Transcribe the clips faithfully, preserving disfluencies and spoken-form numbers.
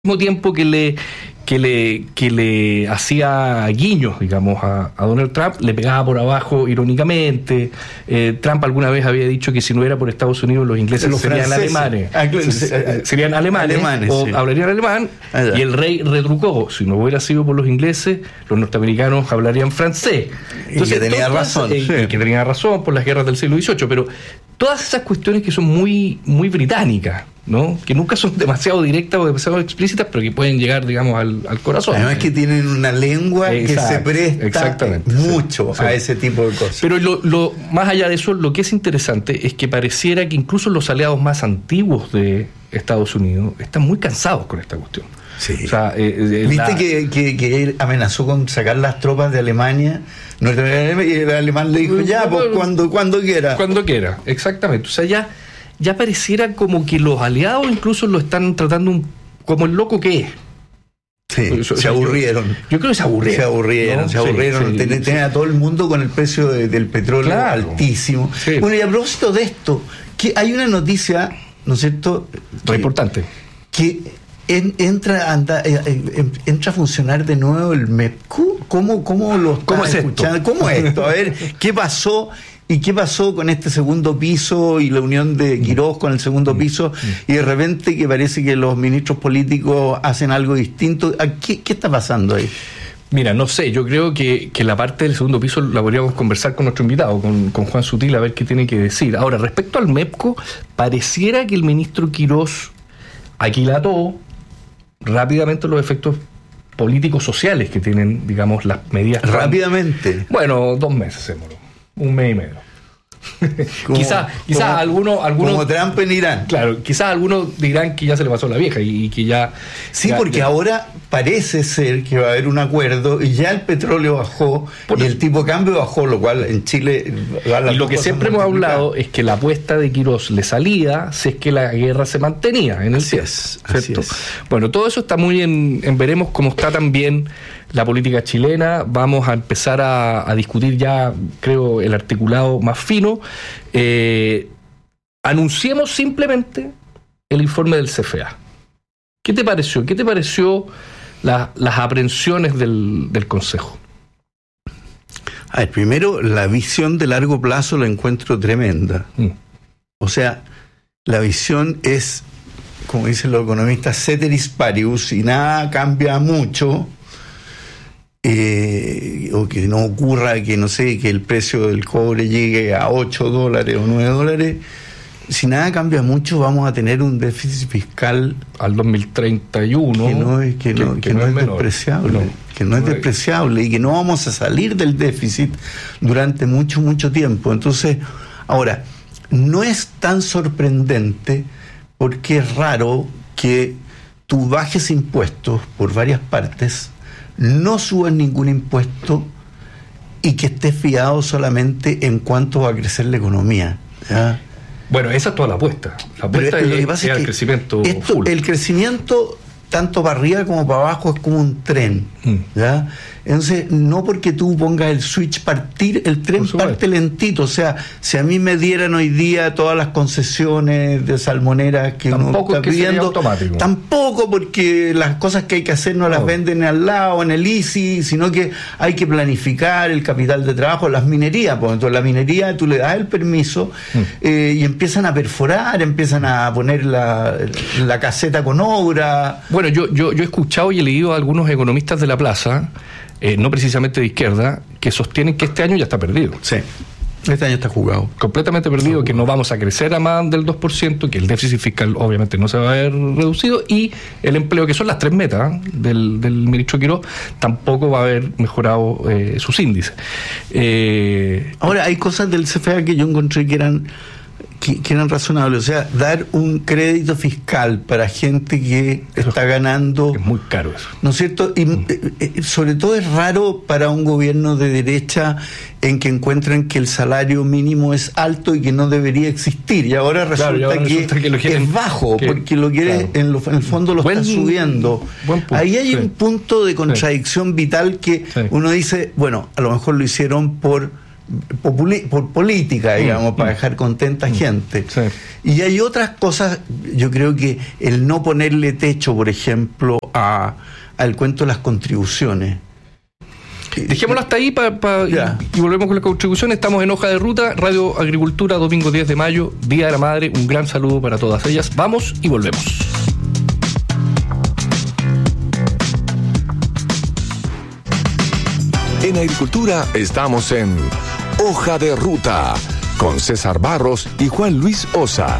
mismo tiempo que le que le que le hacía guiños, digamos, a, a Donald Trump, le pegaba por abajo irónicamente. Eh, Trump alguna vez había dicho que si no era por Estados Unidos los ingleses los serían franceses. alemanes, Ah, claro, Se, serían alemanes, alemanes o sí. hablarían alemán. Ah, y el rey retrucó: si no hubiera sido por los ingleses, los norteamericanos hablarían francés. Entonces, y que tenía todo, razón, eh, sí. y que tenía razón por las guerras del siglo dieciocho, pero todas esas cuestiones que son muy muy británicas, ¿no? Que nunca son demasiado directas o demasiado explícitas, pero que pueden llegar, digamos, al, al corazón. Además que tienen una lengua Exacto, que se presta exactamente, mucho sí, a sí. ese tipo de cosas. Pero lo, lo más allá de eso, lo que es interesante es que pareciera que incluso los aliados más antiguos de Estados Unidos están muy cansados con esta cuestión. Sí. O sea, eh, eh, ¿Viste la... que, que, que él amenazó con sacar las tropas de Alemania? Y el alemán le dijo, ya, pues cuando, cuando quiera. Cuando quiera, exactamente. O sea, ya, ya pareciera como que los aliados incluso lo están tratando un, como el loco que es. Sí, Eso, se aburrieron. Yo, yo creo que se aburrieron. Se aburrieron, ¿no? se aburrieron. Sí, sí, Tener, sí. tener a todo el mundo con el precio de, del petróleo Claro. altísimo. Sí. Bueno, y a propósito de esto, que hay una noticia, ¿no es cierto? Muy importante. Que en, entra, anda, eh, eh, entra a funcionar de nuevo el M E P C U. ¿Cómo, cómo lo estás ¿Cómo es escuchando? esto? ¿Cómo es esto? A ver, ¿qué pasó? ¿Y qué pasó con este segundo piso y la unión de Quirós con el segundo piso? Y de repente que parece que los ministros políticos hacen algo distinto. ¿Qué, qué está pasando ahí? Mira, no sé, yo creo que, que la parte del segundo piso la podríamos conversar con nuestro invitado, con, con Juan Sutil, a ver qué tiene que decir. Ahora, respecto al M E P C U, pareciera que el ministro Quirós aquilató rápidamente los efectos políticos sociales que tienen, digamos, las medidas. Rápidamente. Bueno, dos meses se demoró, un mes y medio. Como- quizás quizás como- algunos algunos Como Trump en Irán. claro, quizás algunos dirán que ya se le pasó la vieja y, y que ya Sí, ya- porque ya- ahora parece ser que va a haber un acuerdo y ya el petróleo bajó Por- y el tipo de cambio bajó, lo cual en Chile... y lo que siempre hemos hablado es que la apuesta de Quirós le salía si es que la guerra se mantenía en el Así tiempo, es, así ¿cierto? es. Bueno, todo eso está muy en, en veremos cómo está también la política chilena. Vamos a empezar a, a discutir ya, creo, el articulado más fino. Eh, anunciemos simplemente el informe del C F A. ¿Qué te pareció? ¿Qué te pareció la, las aprehensiones del, del Consejo? A ver, primero, la visión de largo plazo la encuentro tremenda. Mm. O sea, la visión es, como dicen los economistas, ceteris paribus, y nada cambia mucho, eh, o que no ocurra que, no sé, que el precio del cobre llegue a ocho dólares o nueve dólares. Si nada cambia mucho, vamos a tener un déficit fiscal Al dos mil treinta y uno. que no es, que no, que que no es menor. despreciable, No. que no es No es- despreciable y que no vamos a salir del déficit durante mucho, mucho tiempo. Entonces, ahora, no es tan sorprendente porque es raro que tú bajes impuestos por varias partes, no subas ningún impuesto y que estés fiado solamente en cuánto va a crecer la economía, ¿ya? Bueno, esa es toda la apuesta. La apuesta Pero es, lo que es pasa es al que crecimiento esto, full. el crecimiento tanto para arriba como para abajo es como un tren, Mm. ¿ya? Entonces, no porque tú pongas el switch partir, el tren Por supuesto. parte lentito. O sea, si a mí me dieran hoy día todas las concesiones de salmoneras que uno Tampoco está es que sería pidiendo, automático. tampoco, porque las cosas que hay que hacer no las No. venden al lado, en el ICI, sino que hay que planificar el capital de trabajo, las minerías. Pues entonces la minería tú le das el permiso Mm. eh, y empiezan a perforar, empiezan a poner la, la caseta con obra. Bueno, yo, yo, yo he escuchado y he leído a algunos economistas de la plaza, eh, no precisamente de izquierda, que sostienen que este año ya está perdido. Sí, este año está jugado. Completamente perdido, que no vamos a crecer a más del dos por ciento, que el déficit fiscal obviamente no se va a ver reducido, y el empleo, que son las tres metas ¿eh? del, del ministro Quirós, tampoco va a haber mejorado eh, sus índices. Eh, Ahora, hay cosas del C F A que yo encontré que eran que, que eran razonables. O sea, dar un crédito fiscal para gente que Eso está ganando, es muy caro eso. ¿no es cierto? Y Mm. eh, eh, sobre todo es raro para un gobierno de derecha en que encuentran que el salario mínimo es alto y que no debería existir. Y ahora resulta, Claro, y ahora que, resulta que lo quieren- es bajo, que- porque lo quiere, claro. en, lo- en el fondo lo Buen- está subiendo. buen punto, Ahí hay sí. un punto de contradicción vital que Sí. uno dice, bueno, a lo mejor lo hicieron por populi- por política, digamos, mm, para mm, dejar contenta mm, gente. sí. Y hay otras cosas, yo creo que el no ponerle techo, por ejemplo, a, al cuento de las contribuciones. Dejémoslo hasta ahí pa, pa, y, Ya. y volvemos con la contribución. Estamos en Hoja de Ruta, Radio Agricultura, domingo diez de mayo, Día de la Madre. Un gran saludo para todas ellas. Vamos y volvemos. En Agricultura estamos en Hoja de Ruta con César Barros y Juan Luis Osa.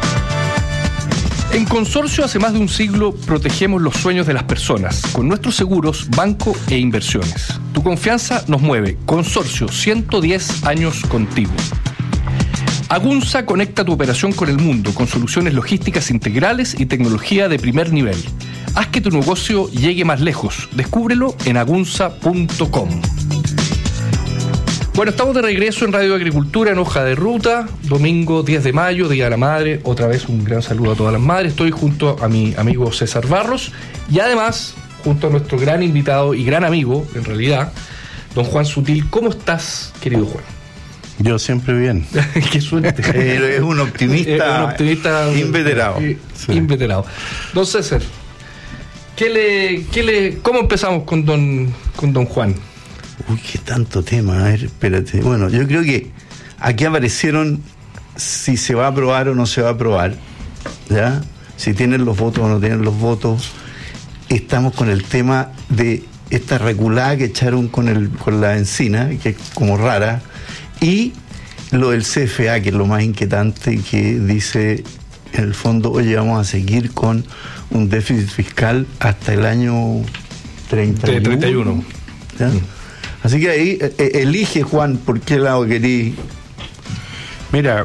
En Consorcio, hace más de un siglo, protegemos los sueños de las personas con nuestros seguros, banco e inversiones. Tu confianza nos mueve. Consorcio, ciento diez años contigo. Agunza conecta tu operación con el mundo con soluciones logísticas integrales y tecnología de primer nivel. Haz que tu negocio llegue más lejos. Descúbrelo en agunza punto com. Bueno, estamos de regreso en Radio Agricultura, en Hoja de Ruta, domingo diez de mayo, Día de la Madre. Otra vez un gran saludo a todas las madres. Estoy junto a mi amigo César Barros y además junto a nuestro gran invitado y gran amigo, en realidad, don Juan Sutil. ¿Cómo estás, querido Juan? Yo siempre bien. Qué suerte. Eh, es un optimista, Es un optimista inveterado. eh, Sí. Inveterado. Don César, ¿qué le, qué le, ¿cómo empezamos con don, con don Juan? Uy, qué tanto tema. A ver, espérate. Bueno, yo creo que aquí aparecieron si se va a aprobar o no se va a aprobar, ¿ya? Si tienen los votos o no tienen los votos. Estamos con el tema de esta reculada que echaron con, el, con la encina, que es como rara, y lo del C F A, que es lo más inquietante, que dice, en el fondo, oye, vamos a seguir con un déficit fiscal hasta el año treinta y uno. treinta y uno. ¿Ya? Así que ahí eh, elige, Juan, por qué lado querís. Mira,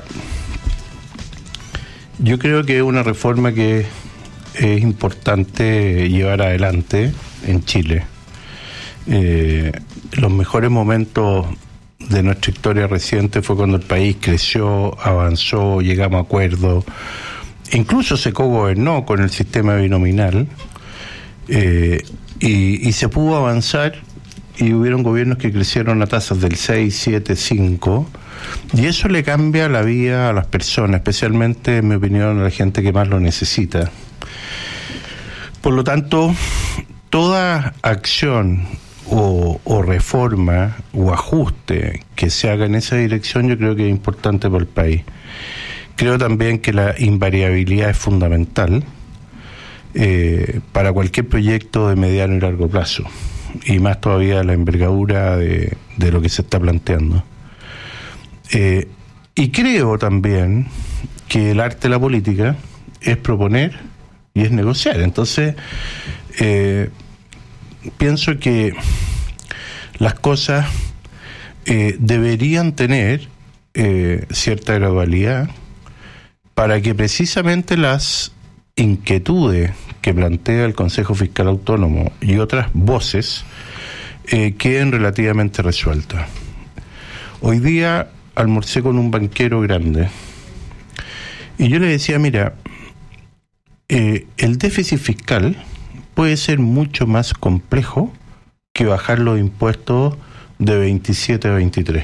yo creo que es una reforma que es importante llevar adelante en Chile. Eh, los mejores momentos de nuestra historia reciente fue cuando el país creció, avanzó, llegamos a acuerdos, incluso se cogobernó con el sistema binominal, eh, y, y se pudo avanzar, y hubieron gobiernos que crecieron a tasas del seis, siete, cinco, y eso le cambia la vida a las personas, especialmente, en mi opinión, a la gente que más lo necesita. Por lo tanto, toda acción o, o reforma o ajuste que se haga en esa dirección, yo creo que es importante para el país. Creo también que la invariabilidad es fundamental eh, para cualquier proyecto de mediano y largo plazo, y más todavía la envergadura de, de lo que se está planteando. Eh, y creo también que el arte de la política es proponer y es negociar. Entonces, eh, pienso que las cosas eh, deberían tener eh, cierta gradualidad para que precisamente las inquietudes que plantea el Consejo Fiscal Autónomo y otras voces eh, queden relativamente resueltas. Hoy día almorcé con un banquero grande y yo le decía, mira, eh, el déficit fiscal puede ser mucho más complejo que bajar los impuestos de veintisiete a veintitrés.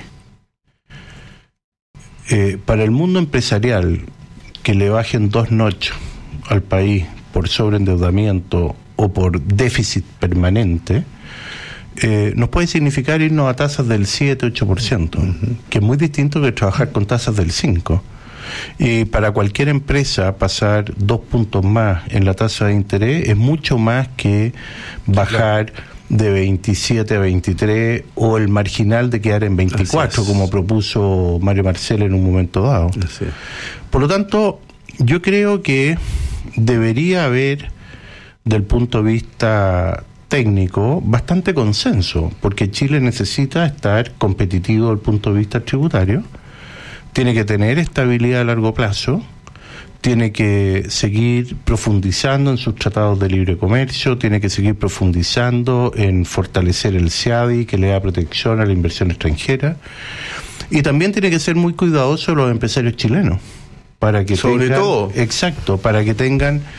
Eh, para el mundo empresarial, que le bajen dos noches al país por sobreendeudamiento o por déficit permanente, eh, nos puede significar irnos a tasas del siete, ocho por ciento, uh-huh. que es muy distinto que trabajar con tasas del cinco por ciento. Y para cualquier empresa pasar dos puntos más en la tasa de interés es mucho más que bajar claro. de veintisiete a veintitrés o el marginal de quedar en veinticuatro, como propuso Mario Marcel en un momento dado. Por lo tanto, yo creo que debería haber, del punto de vista técnico, bastante consenso, porque Chile necesita estar competitivo desde el punto de vista tributario, tiene que tener estabilidad a largo plazo, tiene que seguir profundizando en sus tratados de libre comercio, tiene que seguir profundizando en fortalecer el C A D I, que le da protección a la inversión extranjera, y también tiene que ser muy cuidadoso de los empresarios chilenos, para que sobre tengan, todo exacto, para que tengan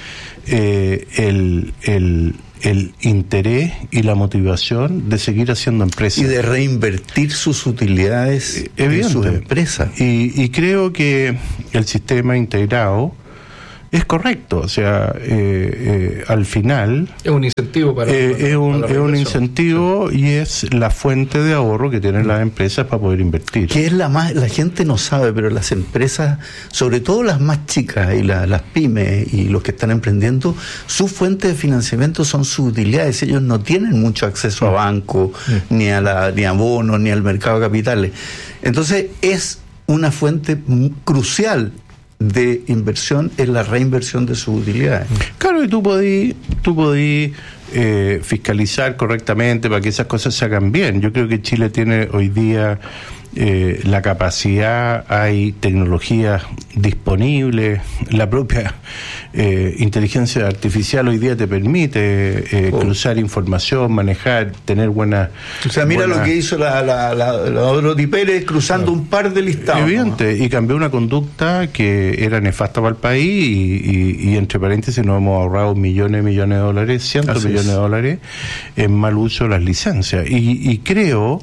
eh, el, el, el interés y la motivación de seguir haciendo empresas. Y de reinvertir sus utilidades en sus empresas. Y, y creo que el sistema integrado es correcto, o sea, eh, eh, al final es un incentivo para, eh, para, es un, para es un incentivo, sí. Y es la fuente de ahorro que tienen las empresas para poder invertir. Que es la más, la gente no sabe, pero las empresas, sobre todo las más chicas y la, las pymes y los que están emprendiendo, su fuente de financiamiento son sus utilidades. Ellos no tienen mucho acceso a bancos, sí. ni a la, ni a bonos, ni al mercado de capitales. Entonces es una fuente crucial de inversión en la reinversión de sus utilidades. Claro, y tú podís, tú podís eh, fiscalizar correctamente para que esas cosas se hagan bien. Yo creo que Chile tiene hoy día eh, la capacidad, hay tecnologías disponibles, la propia eh, inteligencia artificial hoy día te permite eh, oh. cruzar información, manejar, tener buenas... O sea, mira buena... lo que hizo la, la, la, la Dorothy Pérez cruzando no. un par de listados. Evidente, ¿no? Y cambió una conducta que era nefasta para el país y, y, y entre paréntesis nos hemos ahorrado millones y millones de dólares, cientos de millones de dólares en mal uso de las licencias. Y, y creo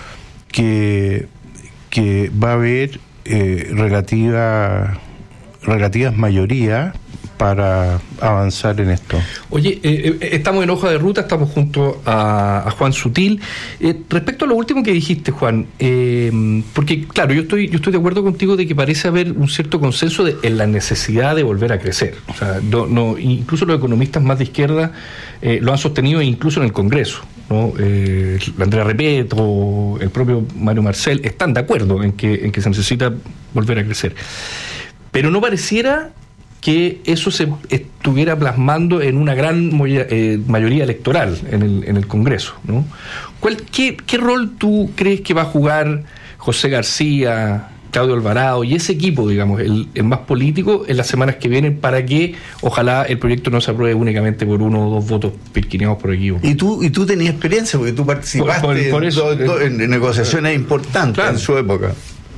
que que va a haber eh, relativa, relativas mayorías para avanzar en esto. Oye, eh, eh, estamos en Hoja de Ruta, estamos junto a, a Juan Sutil. Eh, respecto a lo último que dijiste, Juan, eh, porque claro, yo estoy yo estoy de acuerdo contigo de que parece haber un cierto consenso de, en la necesidad de volver a crecer. O sea, no, no, incluso los economistas más de izquierda eh, lo han sostenido incluso en el Congreso, ¿no? Eh, Andrea Repeto, el propio Mario Marcel están de acuerdo en que, en que se necesita volver a crecer. Pero no pareciera que eso se estuviera plasmando en una gran eh, mayoría electoral en el, en el Congreso, ¿no? ¿Cuál, qué, ¿Qué rol tú crees que va a jugar José García, Claudio Alvarado y ese equipo, digamos, el, el más político, en las semanas que vienen para que ojalá el proyecto no se apruebe únicamente por uno o dos votos pirquineados por equipo? Y tú y tú tenías experiencia porque tú participaste por, por, por eso, en, do, en, en negociaciones eh, importantes claro. en su época.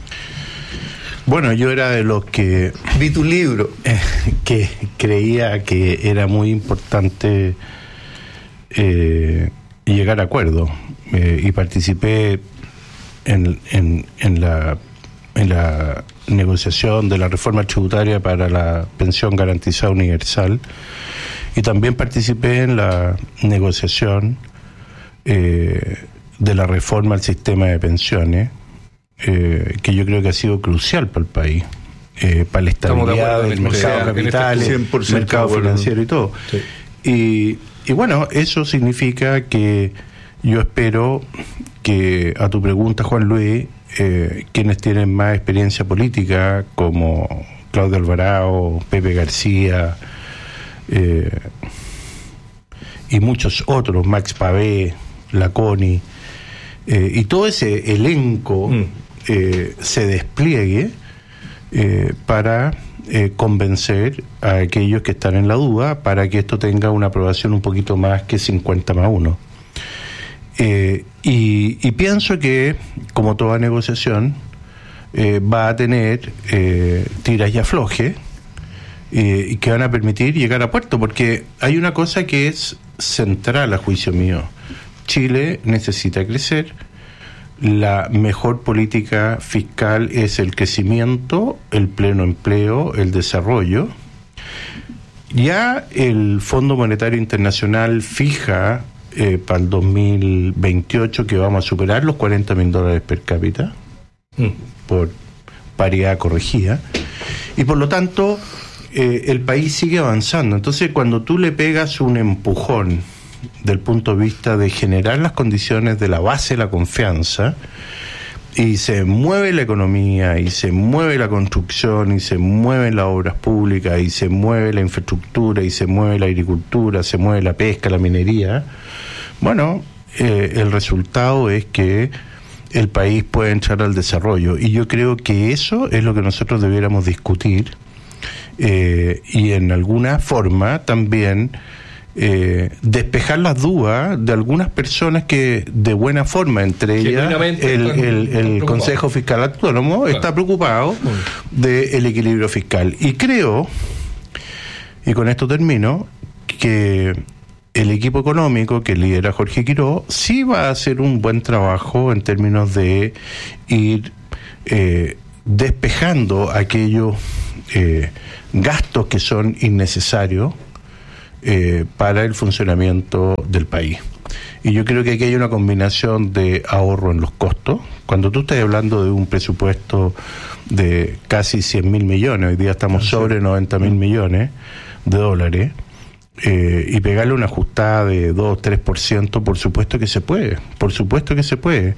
Bueno, yo era de los que... Vi tu libro. Eh, que creía que era muy importante eh, llegar a acuerdo. Eh, y participé en, en, en, la, en la negociación de la reforma tributaria para la pensión garantizada universal. Y también participé en la negociación eh, de la reforma al sistema de pensiones. Eh, que yo creo que ha sido crucial para el país, eh, para la estabilidad del mercado de capitales, este mercado financiero y todo. Sí. Y, y bueno, eso significa que yo espero que, a tu pregunta, Juan Luis, eh, quienes tienen más experiencia política, como Claudio Alvarado, Pepe García, eh, y muchos otros, Max Pavé, Laconi, eh, y todo ese elenco, mm. Eh, se despliegue eh, para eh, convencer a aquellos que están en la duda para que esto tenga una aprobación un poquito más que cincuenta más uno. Eh, y, y pienso que, como toda negociación, eh, va a tener eh, tiras y aflojes eh, y que van a permitir llegar a puerto, porque hay una cosa que es central a juicio mío. Chile necesita crecer. La mejor política fiscal es el crecimiento, el pleno empleo, el desarrollo. Ya el Fondo Monetario Internacional fija eh, para el dos mil veintiocho que vamos a superar los cuarenta mil dólares per cápita mm. por paridad corregida. Y por lo tanto, eh, el país sigue avanzando. Entonces, cuando tú le pegas un empujón del punto de vista de generar las condiciones de la base de la confianza, y se mueve la economía, y se mueve la construcción, y se mueven las obras públicas, y se mueve la infraestructura, y se mueve la agricultura, se mueve la pesca, la minería, bueno, eh, el resultado es que el país puede entrar al desarrollo, y yo creo que eso es lo que nosotros debiéramos discutir, eh, y en alguna forma también Eh, despejar las dudas de algunas personas que de buena forma, entre ellas el, el, el Consejo Fiscal Autónomo, claro, está preocupado del equilibrio fiscal. Y creo, y con esto termino, que el equipo económico que lidera Jorge Quiró sí va a hacer un buen trabajo en términos de ir eh, despejando aquellos eh, gastos que son innecesarios eh, para el funcionamiento del país. Y yo creo que aquí hay una combinación de ahorro en los costos. Cuando tú estás hablando de un presupuesto de casi cien mil millones, hoy día estamos sobre noventa mil millones de dólares, eh, y pegarle una ajustada de dos o tres por ciento, por supuesto que se puede, por supuesto que se puede.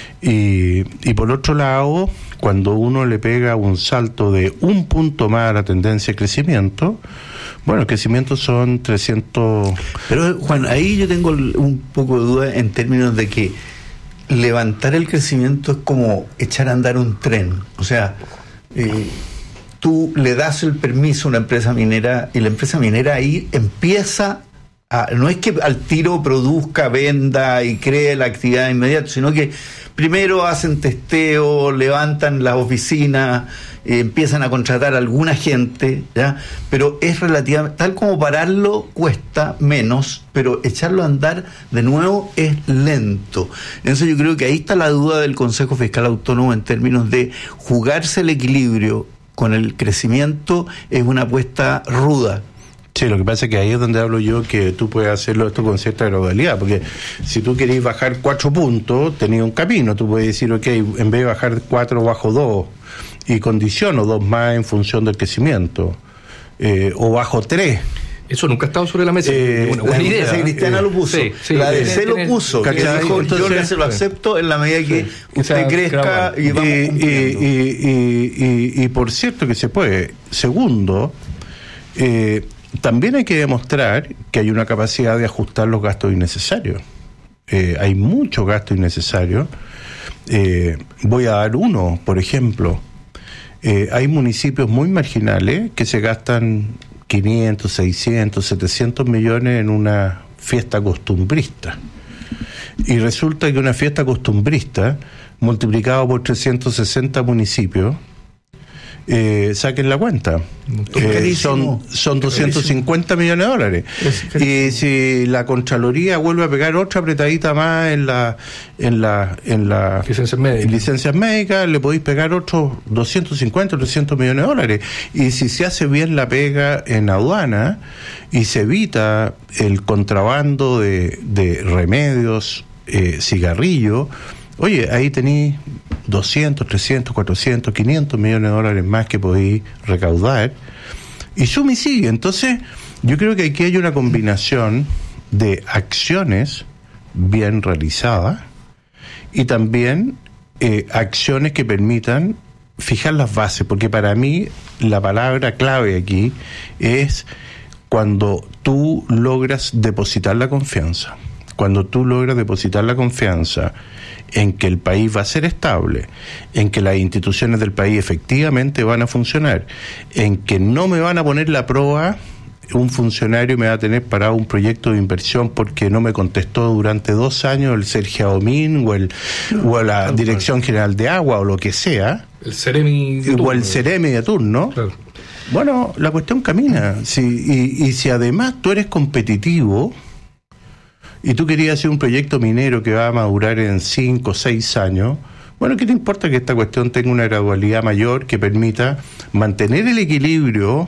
Y, y por otro lado, cuando uno le pega un salto de un punto más a la tendencia de crecimiento, bueno, el crecimiento son trescientos... Pero, Juan, ahí yo tengo un poco de duda en términos de que levantar el crecimiento es como echar a andar un tren. O sea, eh, tú le das el permiso a una empresa minera y la empresa minera ahí empieza a... No es que al tiro produzca, venda y cree la actividad inmediata, sino que primero hacen testeo, levantan las oficinas, eh, empiezan a contratar a alguna gente, ¿ya? Pero es relativamente, tal como pararlo cuesta menos, pero echarlo a andar de nuevo es lento. Entonces yo creo que ahí está la duda del Consejo Fiscal Autónomo en términos de jugarse el equilibrio con el crecimiento, es una apuesta ruda. Sí, lo que pasa es que ahí es donde hablo yo que tú puedes hacerlo esto con cierta gradualidad, porque si tú querés bajar cuatro puntos, tenés un camino, tú puedes decir, ok, en vez de bajar cuatro, bajo dos, y condiciono dos más en función del crecimiento, eh, o bajo tres. Eso nunca ha estado sobre la mesa. Eh, una buena idea. La Cristiana eh, lo puso. Sí, sí, la D C lo puso. Que dijo, yo le se lo acepto en la medida que sí, usted crezca y vamos y, y, y, y, y por cierto que se puede. Segundo, eh, también hay que demostrar que hay una capacidad de ajustar los gastos innecesarios. Eh, hay muchos gastos innecesarios. Eh, voy a dar uno, por ejemplo. Eh, hay municipios muy marginales que se gastan quinientos, seiscientos, setecientos millones en una fiesta costumbrista. Y resulta que una fiesta costumbrista, multiplicado por trescientos sesenta municipios, Eh, saquen la cuenta, eh, son son doscientos cincuenta millones de dólares, y si la Contraloría vuelve a pegar otra apretadita más en la en la en la licencias médicas, licencias médicas, le podéis pegar otros doscientos cincuenta, trescientos millones de dólares. Y si se hace bien la pega en aduana y se evita el contrabando de, de remedios, eh, cigarrillos, oye, ahí tenéis doscientos, trescientos, cuatrocientos, quinientos millones de dólares más que podéis recaudar, y suma y sigue. Entonces yo creo que aquí hay una combinación de acciones bien realizadas y también eh, acciones que permitan fijar las bases, porque para mí la palabra clave aquí es cuando tú logras depositar la confianza. Cuando tú logras depositar la confianza en que el país va a ser estable, en que las instituciones del país efectivamente van a funcionar, en que no me van a poner la proa un funcionario me va a tener parado un proyecto de inversión porque no me contestó durante dos años el Sergio Aomín o el no, o la claro, Dirección claro. General de Agua o lo que sea, el Ceremi de turno, o el Ceremi de turno. Claro. Bueno, la cuestión camina. Si, y, y si además tú eres competitivo y tú querías hacer un proyecto minero que va a madurar en cinco o seis años, bueno, ¿qué te importa que esta cuestión tenga una gradualidad mayor que permita mantener el equilibrio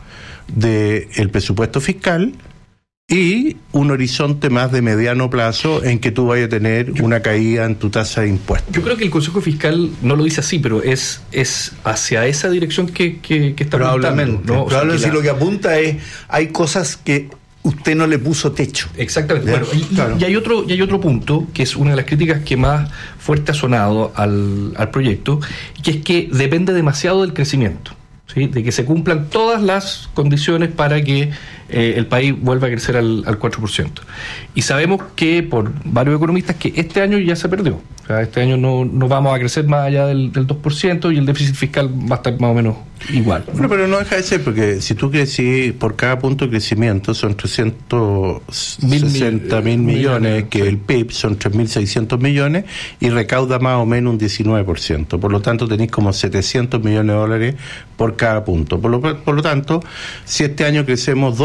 del presupuesto fiscal y un horizonte más de mediano plazo en que tú vayas a tener yo, una caída en tu tasa de impuestos? Yo creo que el Consejo Fiscal no lo dice así, pero es es hacia esa dirección que, que, que está probablemente, apuntando, ¿no? Probablemente, o sea, si la... lo que apunta es, hay cosas que usted no le puso techo. Exactamente. Bueno, y, claro. y hay otro y hay otro punto que es una de las críticas que más fuerte ha sonado al, al proyecto, que es que depende demasiado del crecimiento, ¿sí? De que se cumplan todas las condiciones para que eh, el país vuelva a crecer al, al cuatro por ciento. Y sabemos que por varios economistas que este año ya se perdió. O sea, este año no, no vamos a crecer más allá del, del dos por ciento y el déficit fiscal va a estar más o menos igual. Bueno, pero no deja de ser, porque si tú crecí por cada punto de crecimiento son trescientos sesenta mil millones, que sí. El P I B son tres mil seiscientos millones y recauda más o menos un diecinueve por ciento. Por lo tanto, tenéis como setecientos millones de dólares por cada punto. Por lo, por lo tanto, si este año crecemos dos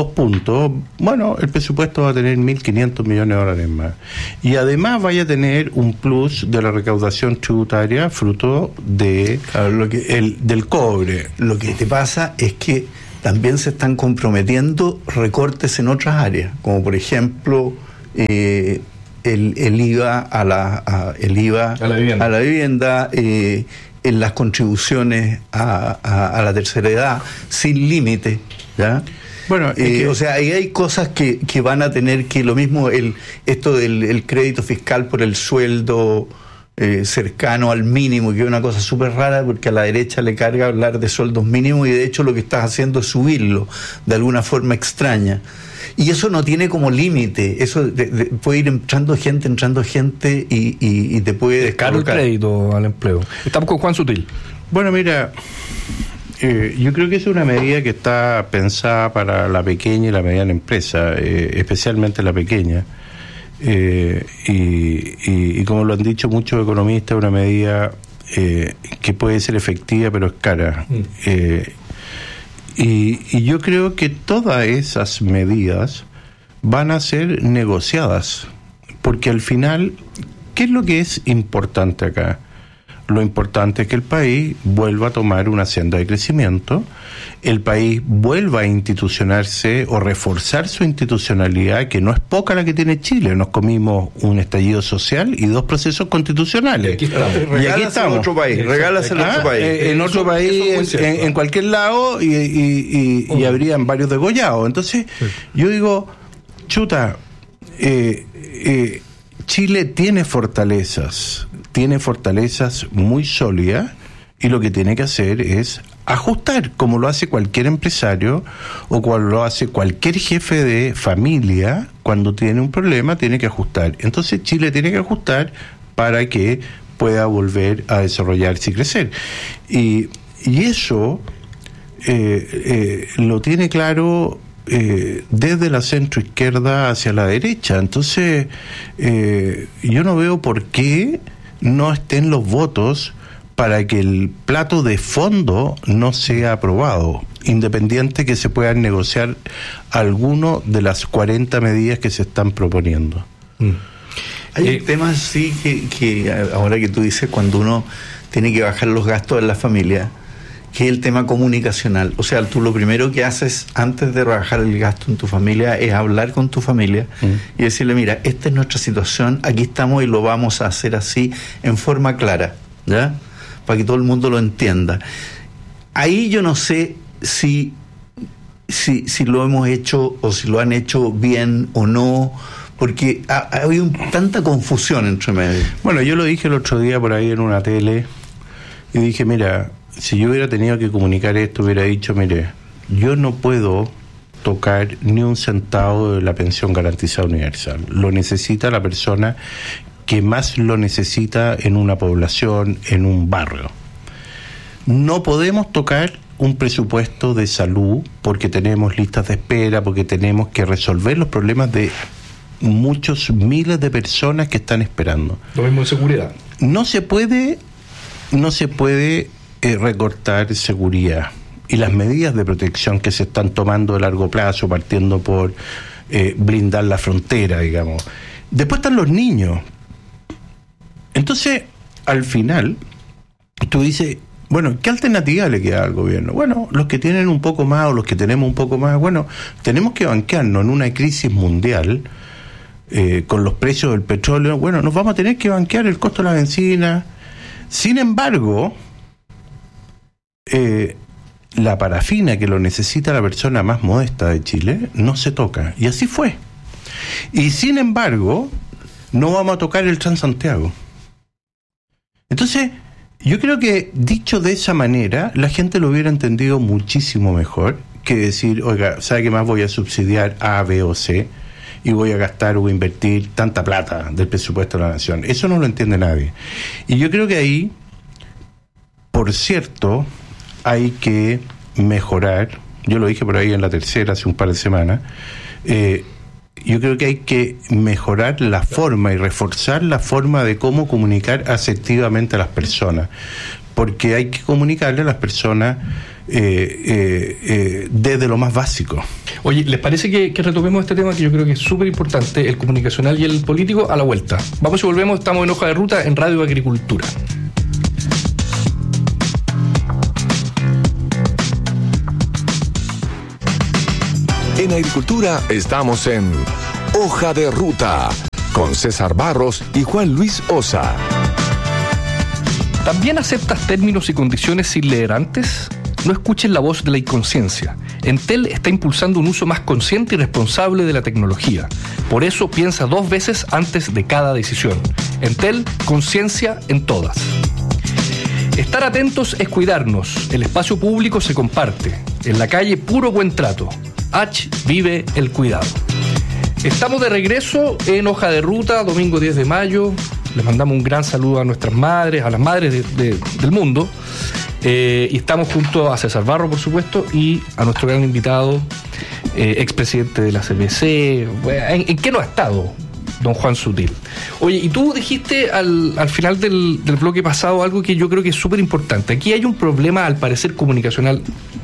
puntos, bueno, el presupuesto va a tener mil quinientos millones de dólares más. Y además vaya a tener un plus de la recaudación tributaria fruto de claro, lo que, el, del cobre. Lo que te pasa es que también se están comprometiendo recortes en otras áreas, como por ejemplo eh, el, el IVA a la, a, el IVA a la vivienda, a la vivienda eh, en las contribuciones a, a, a la tercera edad, sin límite, ¿ya? Bueno, eh, que, o sea, ahí hay cosas que, que van a tener que, lo mismo, el esto del el crédito fiscal por el sueldo eh, cercano al mínimo, que es una cosa súper rara, porque a la derecha le carga hablar de sueldos mínimos y de hecho lo que estás haciendo es subirlo de alguna forma extraña. Y eso no tiene como límite, eso de, de, puede ir entrando gente, entrando gente y, y, y te puede descargar el crédito al empleo. Estamos con Juan Sutil. Bueno, mira, eh, yo creo que es una medida que está pensada para la pequeña y la mediana empresa, eh, especialmente la pequeña. Eh, y, y, y como lo han dicho muchos economistas, una medida eh, que puede ser efectiva pero es cara. Mm. Eh, Y, y yo creo que todas esas medidas van a ser negociadas, porque al final, ¿qué es lo que es importante acá? Lo importante es que el país vuelva a tomar una senda de crecimiento, el país vuelva a institucionarse o reforzar su institucionalidad, que no es poca la que tiene Chile. Nos comimos un estallido social y dos procesos constitucionales. Y aquí estamos. Y aquí estamos. En otro país. Regálaselo ah, en otro país. Eh, en otro país, en, en, en cualquier lado, y, y, y, y habrían varios degollados. Entonces, sí. yo digo, chuta, eh, eh, Chile tiene fortalezas, tiene fortalezas muy sólidas, y lo que tiene que hacer es ajustar, como lo hace cualquier empresario o como lo hace cualquier jefe de familia. Cuando tiene un problema tiene que ajustar. Entonces Chile tiene que ajustar para que pueda volver a desarrollarse y crecer. Y, y eso eh, eh, lo tiene claro eh, desde la centroizquierda hacia la derecha. Entonces eh, yo no veo por qué no estén los votos para que el plato de fondo no sea aprobado, independiente que se puedan negociar alguno de las cuarenta medidas que se están proponiendo. Mm. Hay eh, un tema sí que, que ahora que tú dices, cuando uno tiene que bajar los gastos en la familia, que es el tema comunicacional. O sea, tú lo primero que haces antes de bajar el gasto en tu familia es hablar con tu familia mm. y decirle, mira, esta es nuestra situación, aquí estamos y lo vamos a hacer así en forma clara, ¿ya? Para que todo el mundo lo entienda. Ahí yo no sé si, si, si lo hemos hecho o si lo han hecho bien o no, porque ha, ha habido un, tanta confusión entre medio. Bueno, yo lo dije el otro día por ahí en una tele y dije, mira, si yo hubiera tenido que comunicar esto, hubiera dicho, mire, yo no puedo tocar ni un centavo de la pensión garantizada universal. Lo necesita la persona que más lo necesita en una población, en un barrio. No podemos tocar un presupuesto de salud porque tenemos listas de espera, porque tenemos que resolver los problemas de muchos miles de personas que están esperando. Lo mismo en seguridad. No se puede, no se puede eh, recortar seguridad. Y las medidas de protección que se están tomando a largo plazo, partiendo por eh, blindar la frontera, digamos. Después están los niños. Entonces, al final, tú dices, bueno, ¿qué alternativa le queda al gobierno? Bueno, los que tienen un poco más o los que tenemos un poco más, bueno, tenemos que banquearnos en una crisis mundial eh, con los precios del petróleo. Bueno, nos vamos a tener que banquear el costo de la benzina. Sin embargo, eh, la parafina, que lo necesita la persona más modesta de Chile, no se toca. Y así fue. Y sin embargo, no vamos a tocar el Transantiago. Entonces, yo creo que dicho de esa manera, la gente lo hubiera entendido muchísimo mejor que decir, oiga, ¿sabe qué más? Voy a subsidiar A, B o C y voy a gastar o invertir tanta plata del presupuesto de la nación. Eso no lo entiende nadie. Y yo creo que ahí, por cierto, hay que mejorar, yo lo dije por ahí en la tercera hace un par de semanas, eh, yo creo que hay que mejorar la forma y reforzar la forma de cómo comunicar asertivamente a las personas. porque hay que comunicarle a las personas eh, eh, eh, desde lo más básico. Oye, ¿les parece que, que retomemos este tema que yo creo que es súper importante, el comunicacional y el político, a la vuelta? Vamos y volvemos, estamos en Hoja de Ruta en Radio Agricultura. En Agricultura estamos en Hoja de Ruta con César Barros y Juan Luis Osa. ¿También aceptas términos y condiciones sin leer antes? No escuches la voz de la inconsciencia. Entel está impulsando un uso más consciente y responsable de la tecnología. Por eso piensa dos veces antes de cada decisión. Entel, conciencia en todas. Estar atentos es cuidarnos. El espacio público se comparte. En la calle, puro buen trato. H vive el cuidado. Estamos de regreso en Hoja de Ruta, domingo diez de mayo. Les mandamos un gran saludo a nuestras madres, a las madres de, de, del mundo. Eh, y estamos junto a César Barro, por supuesto, y a nuestro gran invitado, eh, expresidente de la C B C. ¿En, en qué no ha estado don Juan Sutil? Oye, y tú dijiste al, al final del, del bloque pasado algo que yo creo que es súper importante. Aquí hay un problema, al parecer, comunicacional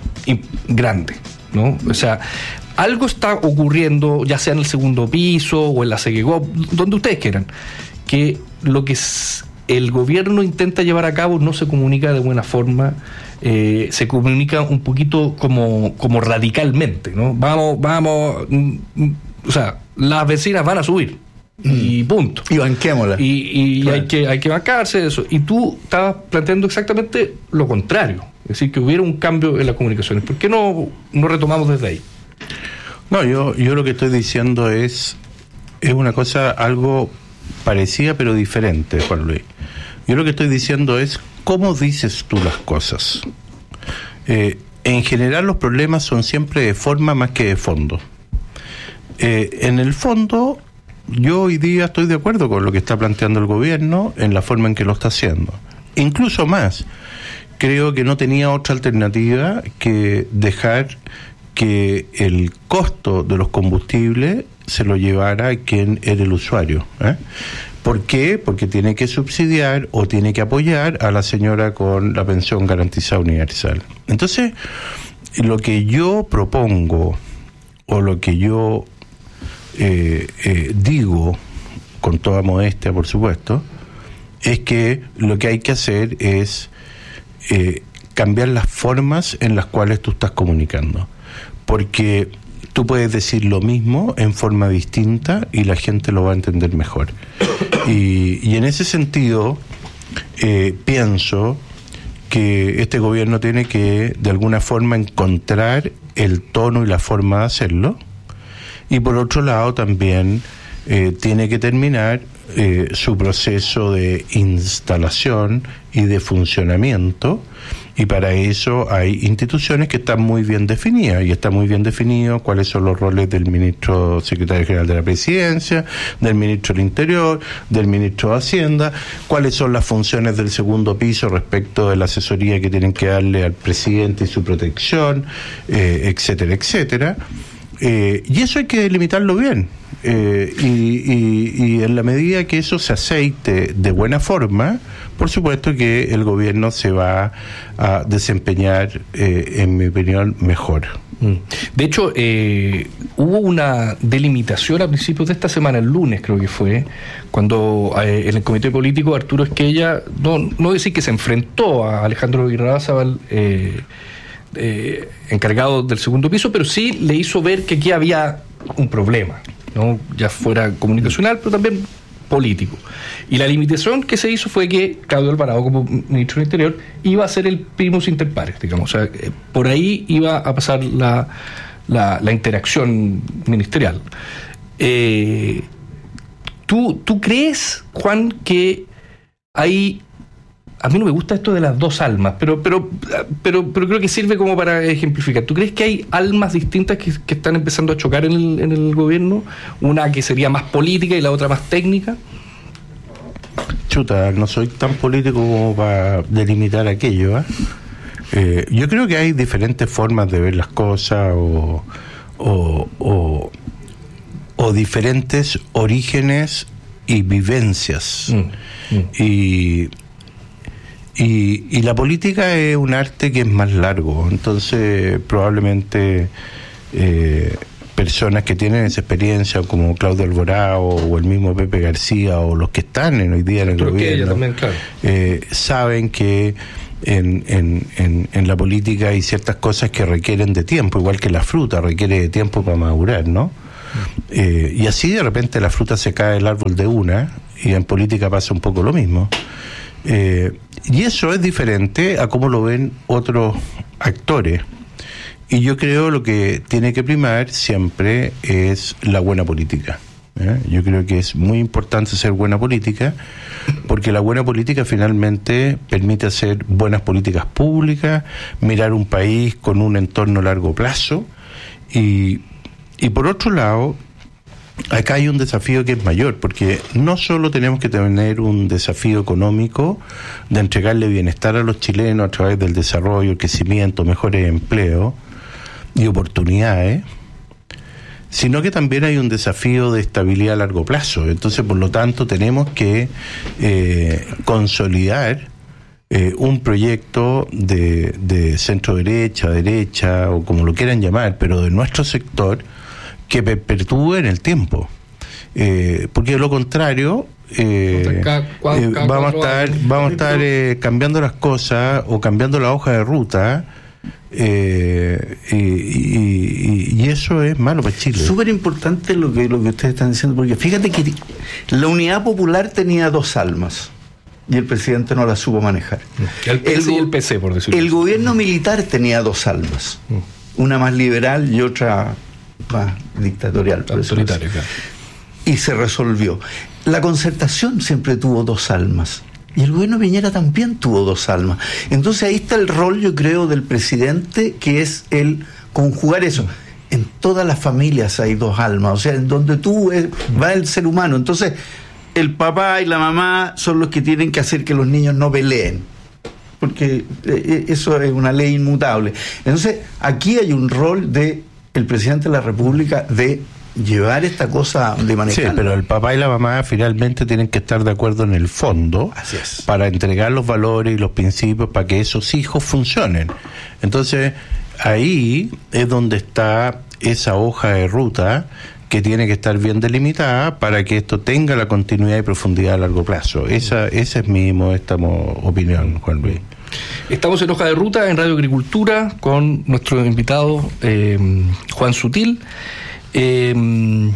grande, ¿no? O sea, algo está ocurriendo, ya sea en el segundo piso o en la Seguegop, donde ustedes quieran, que lo que es el gobierno intenta llevar a cabo no se comunica de buena forma, eh, se comunica un poquito como, como radicalmente, ¿no? Vamos, vamos, mm, mm, o sea, las vecinas van a subir, mm. y punto. Y banquémosla. Y, y claro. hay que hay que bancarse de eso. Y tú estabas planteando exactamente lo contrario, es decir, que hubiera un cambio en las comunicaciones. ¿Por qué no, no retomamos desde ahí? No, yo, yo lo que estoy diciendo es, es una cosa algo parecida pero diferente, Juan Luis. Yo lo que estoy diciendo es cómo dices tú las cosas. Eh, en general los problemas son siempre de forma más que de fondo. Eh, en el fondo, yo hoy día estoy de acuerdo con lo que está planteando el gobierno en la forma en que lo está haciendo. Incluso más, creo que no tenía otra alternativa que dejar que el costo de los combustibles se lo llevara quien era el usuario, ¿eh? ¿Por qué? Porque tiene que subsidiar o tiene que apoyar a la señora con la pensión garantizada universal. Entonces, lo que yo propongo o lo que yo eh, eh, digo, con toda modestia, por supuesto, es que lo que hay que hacer es eh, cambiar las formas en las cuales tú estás comunicando. Porque tú puedes decir lo mismo en forma distinta y la gente lo va a entender mejor. Y, y en ese sentido, eh, pienso que este gobierno tiene que, de alguna forma, encontrar el tono y la forma de hacerlo. Y por otro lado, también eh, tiene que terminar eh, su proceso de instalación y de funcionamiento. Y para eso hay instituciones que están muy bien definidas, y está muy bien definido cuáles son los roles del ministro secretario general de la Presidencia, del ministro del Interior, del ministro de Hacienda, cuáles son las funciones del segundo piso respecto de la asesoría que tienen que darle al presidente y su protección, eh, etcétera, etcétera. Eh, y eso hay que delimitarlo bien. Eh, y, y, y en la medida que eso se aceite de buena forma, por supuesto que el gobierno se va a desempeñar, eh, en mi opinión, mejor. De hecho, eh, hubo una delimitación a principios de esta semana, el lunes creo que fue, cuando eh, en el comité político Arturo Esquella, no, no decir que se enfrentó a Alejandro Irarrázaval, eh, eh, encargado del segundo piso, pero sí le hizo ver que aquí había un problema, ¿no? Ya fuera comunicacional, pero también político. Y la limitación que se hizo fue que Claudio Alvarado, como ministro del Interior, iba a ser el primus inter pares, digamos. O sea, por ahí iba a pasar la, la, la interacción ministerial. Eh, ¿tú, ¿Tú crees, Juan, que hay... A mí no me gusta esto de las dos almas, pero pero pero pero creo que sirve como para ejemplificar. ¿Tú crees que hay almas distintas que, que están empezando a chocar en el, en el gobierno? Una que sería más política y la otra más técnica. Chuta, no soy tan político como para delimitar aquello, ¿eh? Eh, yo creo que hay diferentes formas de ver las cosas o, o, o, o diferentes orígenes y vivencias. Mm, mm. Y... Y, y la política es un arte que es más largo, entonces probablemente eh, personas que tienen esa experiencia como Claudio Alvarado o el mismo Pepe García o los que están en hoy día en el Creo gobierno que ella también, claro. eh, saben que en, en, en, en la política hay ciertas cosas que requieren de tiempo, igual que la fruta requiere de tiempo para madurar, ¿no? Eh, y así de repente la fruta se cae del árbol de una, y en política pasa un poco lo mismo. Eh, y eso es diferente a cómo lo ven otros actores. Y yo creo lo que tiene que primar siempre es la buena política. ¿eh? Yo creo que es muy importante hacer buena política, porque la buena política finalmente permite hacer buenas políticas públicas, mirar un país con un entorno a largo plazo, y, y por otro lado, acá hay un desafío que es mayor, porque no solo tenemos que tener un desafío económico de entregarle bienestar a los chilenos a través del desarrollo, el crecimiento, mejores empleos y oportunidades, sino que también hay un desafío de estabilidad a largo plazo. Entonces, por lo tanto, tenemos que eh, consolidar eh, un proyecto de, de centro derecha, derecha, o como lo quieran llamar, pero de nuestro sector, que perpetúe en el tiempo, eh, porque de lo contrario eh, cada, cada, eh, cada vamos a estar años. vamos a estar eh, cambiando las cosas o cambiando la hoja de ruta, eh, y, y, y eso es malo para Chile. Súper importante lo que lo que ustedes están diciendo, porque fíjate que la Unidad Popular tenía dos almas y el presidente no la supo manejar. El P C y el P C, por decirlo El así. gobierno militar tenía dos almas, una más liberal y otra más dictatorial, por eso Autoritario, claro. y se resolvió. La concertación siempre tuvo dos almas y el gobierno Piñera también tuvo dos almas. Entonces ahí está el rol, yo creo, del presidente, que es el conjugar eso. En todas las familias hay dos almas, o sea, en donde tú es, va el ser humano. Entonces el papá y la mamá son los que tienen que hacer que los niños no peleen, porque eh, eso es una ley inmutable. Entonces aquí hay un rol de el presidente de la República de llevar esta cosa, de manejar. Sí, pero el papá y la mamá finalmente tienen que estar de acuerdo en el fondo. Así es. Para entregar los valores y los principios para que esos hijos funcionen. Entonces, ahí es donde está esa hoja de ruta que tiene que estar bien delimitada para que esto tenga la continuidad y profundidad a largo plazo. Esa, esa es mi modesta opinión, Juan Luis. Estamos en Hoja de Ruta, en Radio Agricultura, con nuestro invitado eh, Juan Sutil. Eh,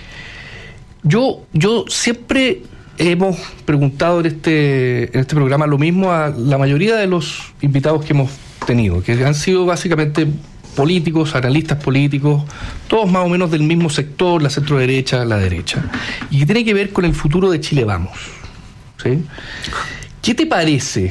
yo, yo siempre hemos preguntado en este, en este programa lo mismo a la mayoría de los invitados que hemos tenido, que han sido básicamente políticos, analistas políticos, todos más o menos del mismo sector, la centro derecha, la derecha, y que tiene que ver con el futuro de Chile Vamos. ¿Sí? ¿Qué te parece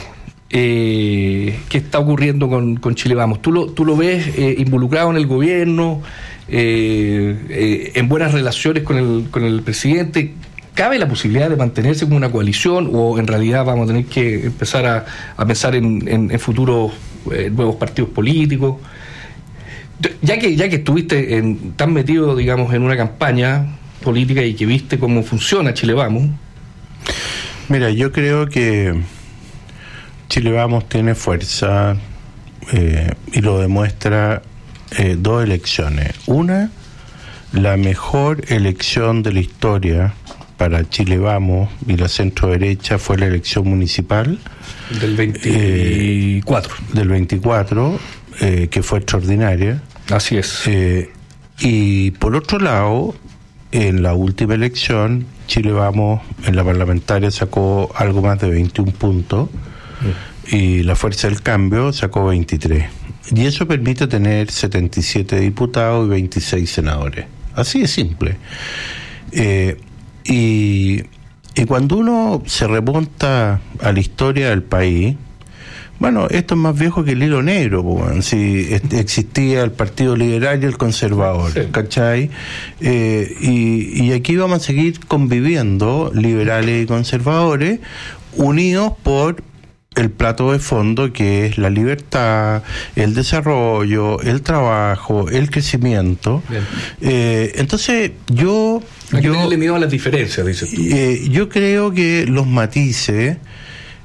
Eh, qué está ocurriendo con, con Chile Vamos? ¿Tú lo, tú lo ves eh, involucrado en el gobierno, eh, eh, en buenas relaciones con el, con el presidente? ¿Cabe la posibilidad de mantenerse como una coalición o en realidad vamos a tener que empezar a, a pensar en, en, en futuros eh, nuevos partidos políticos? Ya que, ya que estuviste en, tan metido, digamos, en una campaña política y que viste cómo funciona Chile Vamos. Mira, yo creo que Chile Vamos tiene fuerza, eh, y lo demuestra eh, dos elecciones. Una, la mejor elección de la historia para Chile Vamos y la centro derecha fue la elección municipal Del veinticuatro. Eh, del veinticuatro, eh, que fue extraordinaria. Así es. Eh, y por otro lado, en la última elección, Chile Vamos en la parlamentaria sacó algo más de veintiún puntos. Y la Fuerza del Cambio sacó veintitrés. Y eso permite tener setenta y siete diputados y veintiséis senadores. Así de simple. Eh, y, y cuando uno se remonta a la historia del país, bueno, esto es más viejo que el hilo negro, pues, si existía el Partido Liberal y el Conservador, sí. ¿Cachai? Eh, y, y aquí vamos a seguir conviviendo, liberales y conservadores, unidos por el plato de fondo que es la libertad, el desarrollo, el trabajo, el crecimiento. Eh, entonces yo... Hay que yo tenerle miedo a las diferencias, dices tú. Eh, yo creo que los matices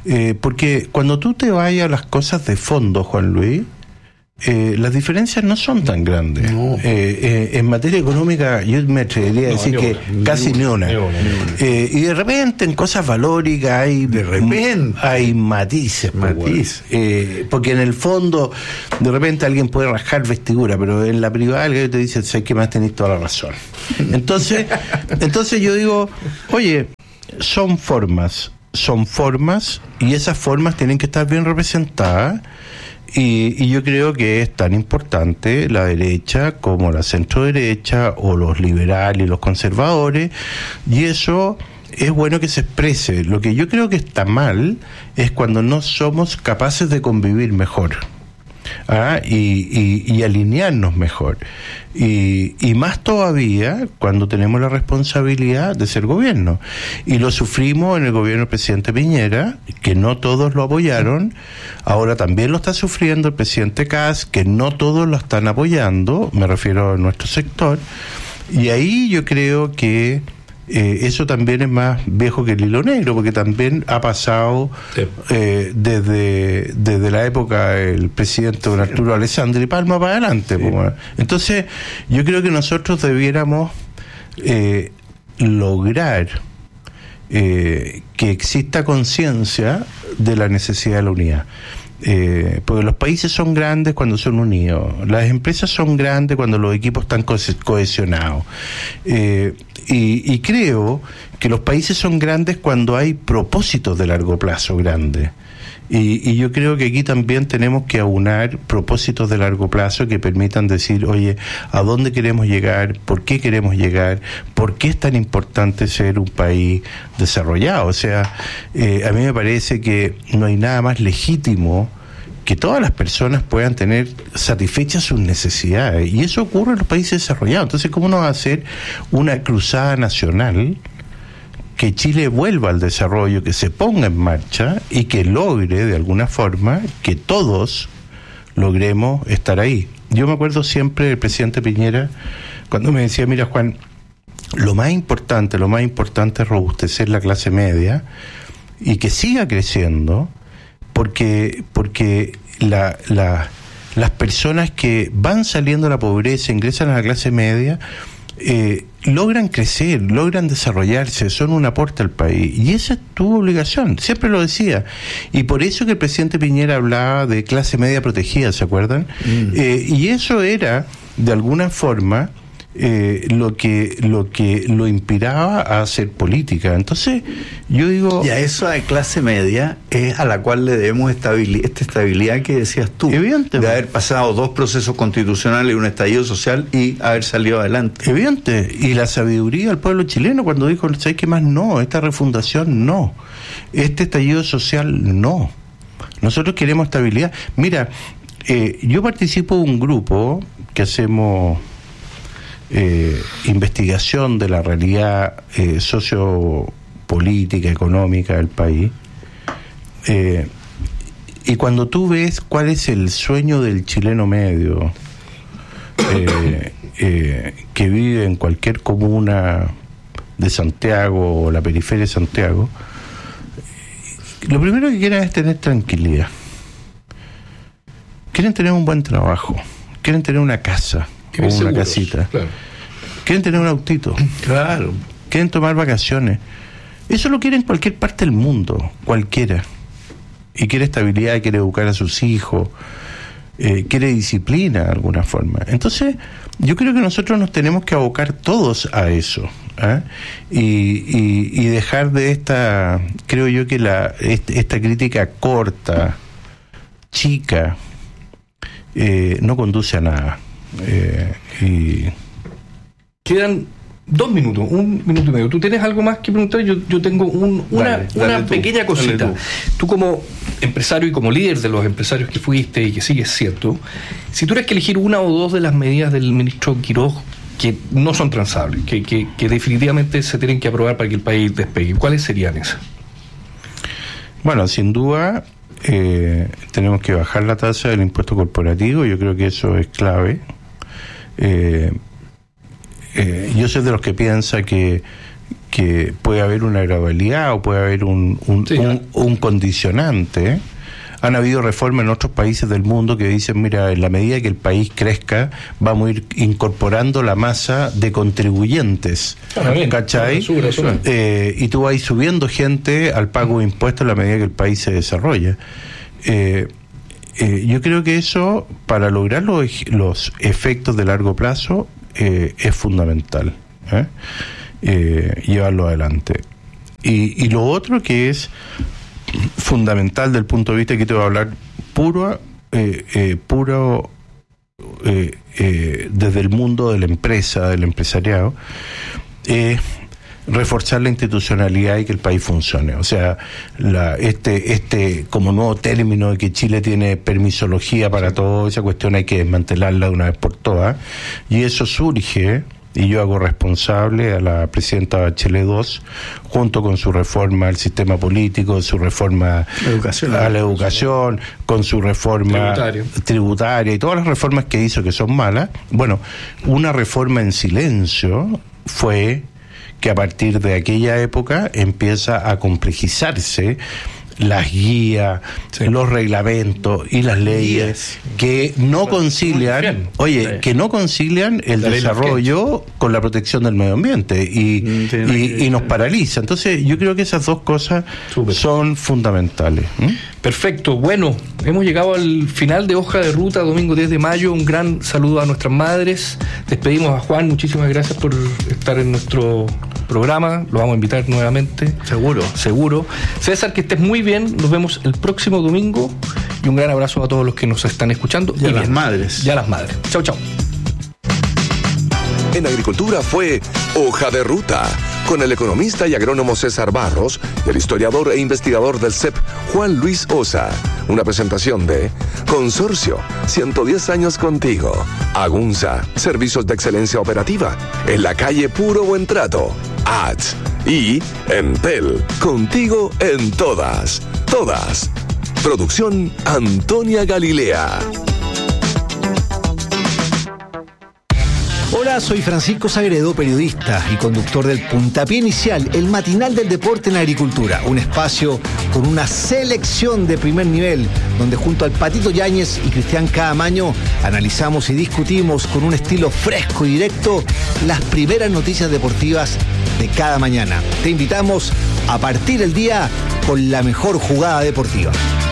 Eh, porque cuando tú te vayas a las cosas de fondo, Juan Luis, Eh, las diferencias no son tan grandes. No. Eh, eh, en materia económica yo me atrevería a decir no, que ni casi ni una. Ni una, ni una. Eh, y de repente en cosas valóricas hay De repente. hay matices, Matices. pues, eh, porque en el fondo de repente alguien puede rajar vestidura, pero en la privada alguien te dice, sé que más tenés toda la razón. Entonces, entonces yo digo, oye, son formas, son formas y esas formas tienen que estar bien representadas. Y, y yo creo que es tan importante la derecha como la centro-derecha o los liberales y los conservadores, y eso es bueno que se exprese. Lo que yo creo que está mal es cuando no somos capaces de convivir mejor. ¿Ah? Y, y, y alinearnos mejor. Y, y más todavía cuando tenemos la responsabilidad de ser gobierno. Y lo sufrimos en el gobierno del presidente Piñera, que no todos lo apoyaron. Ahora también lo está sufriendo el presidente Kast, que no todos lo están apoyando, me refiero a nuestro sector. Y ahí yo creo que Eh, eso también es más viejo que el hilo negro, porque también ha pasado sí. eh, desde, desde la época del presidente don Arturo Alessandri Palma para adelante. Sí. Pues, entonces, yo creo que nosotros debiéramos eh, lograr eh, que exista conciencia de la necesidad de la unidad. Eh, porque los países son grandes cuando son unidos, las empresas son grandes cuando los equipos están co- cohesionados, eh, y, y creo que los países son grandes cuando hay propósitos de largo plazo grandes. Y, y yo creo que aquí también tenemos que aunar propósitos de largo plazo que permitan decir, oye, ¿a dónde queremos llegar? ¿Por qué queremos llegar? ¿Por qué es tan importante ser un país desarrollado? O sea, eh, a mí me parece que no hay nada más legítimo que todas las personas puedan tener satisfechas sus necesidades. Y eso ocurre en los países desarrollados. Entonces, ¿cómo no va a hacer una cruzada nacional que Chile vuelva al desarrollo, que se ponga en marcha y que logre de alguna forma que todos logremos estar ahí? Yo me acuerdo siempre del presidente Piñera cuando me decía, mira Juan, lo más importante, lo más importante es robustecer la clase media y que siga creciendo, porque, porque la, la, las personas que van saliendo de la pobreza, ingresan a la clase media, Eh, logran crecer, logran desarrollarse, son un aporte al país, y esa es tu obligación, siempre lo decía. Y por eso que el presidente Piñera hablaba de clase media protegida, ¿se acuerdan? Mm. Eh, y eso era de alguna forma eh, lo que lo que lo inspiraba a hacer política. Entonces yo digo, y a eso de clase media es a la cual le debemos estabili- esta estabilidad que decías tú, evidente, de haber pasado dos procesos constitucionales y un estallido social y haber salido adelante. Evidente. Y la sabiduría del pueblo chileno cuando dijo, ¿sabes qué más? No, esta refundación no, este estallido social no, nosotros queremos estabilidad. Mira, eh, yo participo de un grupo que hacemos Eh, investigación de la realidad eh, sociopolítica, económica del país, eh, y cuando tú ves cuál es el sueño del chileno medio eh, eh, que vive en cualquier comuna de Santiago o la periferia de Santiago, lo primero que quieren es tener tranquilidad, quieren tener un buen trabajo, quieren tener una casa o una seguros, casita, claro. Quieren tener un autito, claro, quieren tomar vacaciones. Eso lo quiere en cualquier parte del mundo, cualquiera. Y quiere estabilidad, quiere educar a sus hijos, eh, quiere disciplina de alguna forma. Entonces, yo creo que nosotros nos tenemos que abocar todos a eso, ¿eh? y, y, y dejar de esta, creo yo que la esta crítica corta, chica, eh, no conduce a nada. Eh, y quedan dos minutos, un minuto y medio. ¿Tú tienes algo más que preguntar? Yo, yo tengo un, una, dale, dale una tú, pequeña cosita. Tú. tú como empresario y como líder de los empresarios que fuiste y que sigues siendo, si tuvieras que elegir una o dos de las medidas del ministro Quiroz que no son transables, que, que, que definitivamente se tienen que aprobar para que el país despegue, ¿cuáles serían esas? Bueno, sin duda eh, tenemos que bajar la tasa del impuesto corporativo. Yo creo que eso es clave. Eh, eh, yo soy de los que piensa que que puede haber una gradualidad o puede haber un, un, sí, un, un condicionante. Han habido reformas en otros países del mundo que dicen, mira, en la medida que el país crezca, vamos a ir incorporando la masa de contribuyentes, ah, bien, ¿cachai? Sube, sube. Eh, y tú vas subiendo gente al pago de impuestos en la medida que el país se desarrolla. Eh, eh, yo creo que eso, para lograr los, los efectos de largo plazo, eh, es fundamental, ¿eh? Eh, llevarlo adelante. Y, y lo otro que es fundamental del punto de vista que te voy a hablar puro eh, eh, puro eh, eh, desde el mundo de la empresa, del empresariado, eh, reforzar la institucionalidad y que el país funcione. O sea, la, este este como nuevo término de que Chile tiene permisología para todo, esa cuestión hay que desmantelarla de una vez por todas, y eso surge, y yo hago responsable a la presidenta Bachelet dos, junto con su reforma al sistema político, su reforma educación, a la educación, con su reforma Tributario. tributaria y todas las reformas que hizo que son malas. Bueno, una reforma en silencio fue que a partir de aquella época empieza a complejizarse las guías, sí, los reglamentos y las leyes que no concilian, oye, que no concilian el la desarrollo con la protección del medio ambiente y, sí, y, y nos paraliza. Entonces yo creo que esas dos cosas Super. son fundamentales. ¿Mm? Perfecto, bueno, hemos llegado al final de Hoja de Ruta, domingo diez de mayo, un gran saludo a nuestras madres, despedimos a Juan, muchísimas gracias por estar en nuestro programa, lo vamos a invitar nuevamente. Seguro. Seguro. César, que estés muy bien, nos vemos el próximo domingo y un gran abrazo a todos los que nos están escuchando. Y a las madres. Y a las madres. Chau, chau. En Agricultura fue Hoja de Ruta, con el economista y agrónomo César Barros y el historiador e investigador del C E P, Juan Luis Osa. Una presentación de Consorcio, ciento diez años contigo. Agunza, servicios de excelencia operativa. En la calle Puro Buen Trato. A T S. Y Entel, contigo en todas, todas. Producción Antonia Galilea. Hola, soy Francisco Sagredo, periodista y conductor del Puntapié Inicial, el matinal del deporte en la agricultura. Un espacio con una selección de primer nivel, donde junto al Patito Yáñez y Cristian Caamaño analizamos y discutimos con un estilo fresco y directo las primeras noticias deportivas de cada mañana. Te invitamos a partir el día con la mejor jugada deportiva.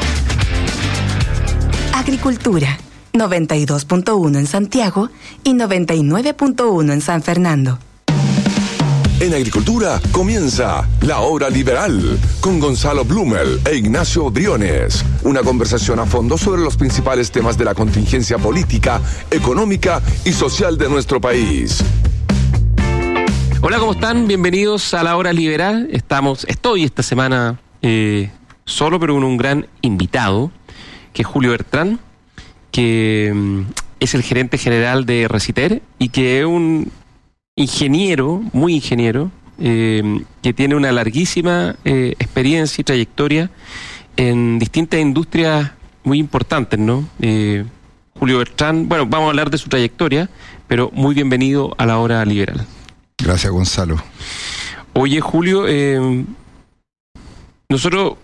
Agricultura. noventa y dos punto uno en Santiago y noventa y nueve punto uno en San Fernando. En Agricultura comienza La Hora Liberal con Gonzalo Blumel e Ignacio Briones. Una conversación a fondo sobre los principales temas de la contingencia política, económica y social de nuestro país. Hola, ¿cómo están? Bienvenidos a La Hora Liberal. Estamos, estoy esta semana eh, solo, pero con un gran invitado, que es Julio Bertrán, que es el gerente general de Reciter y que es un ingeniero, muy ingeniero, eh, que tiene una larguísima eh, experiencia y trayectoria en distintas industrias muy importantes, ¿no? Eh, Julio Bertrán, bueno, vamos a hablar de su trayectoria, pero muy bienvenido a La Hora Liberal. Gracias, Gonzalo. Oye, Julio, eh, nosotros...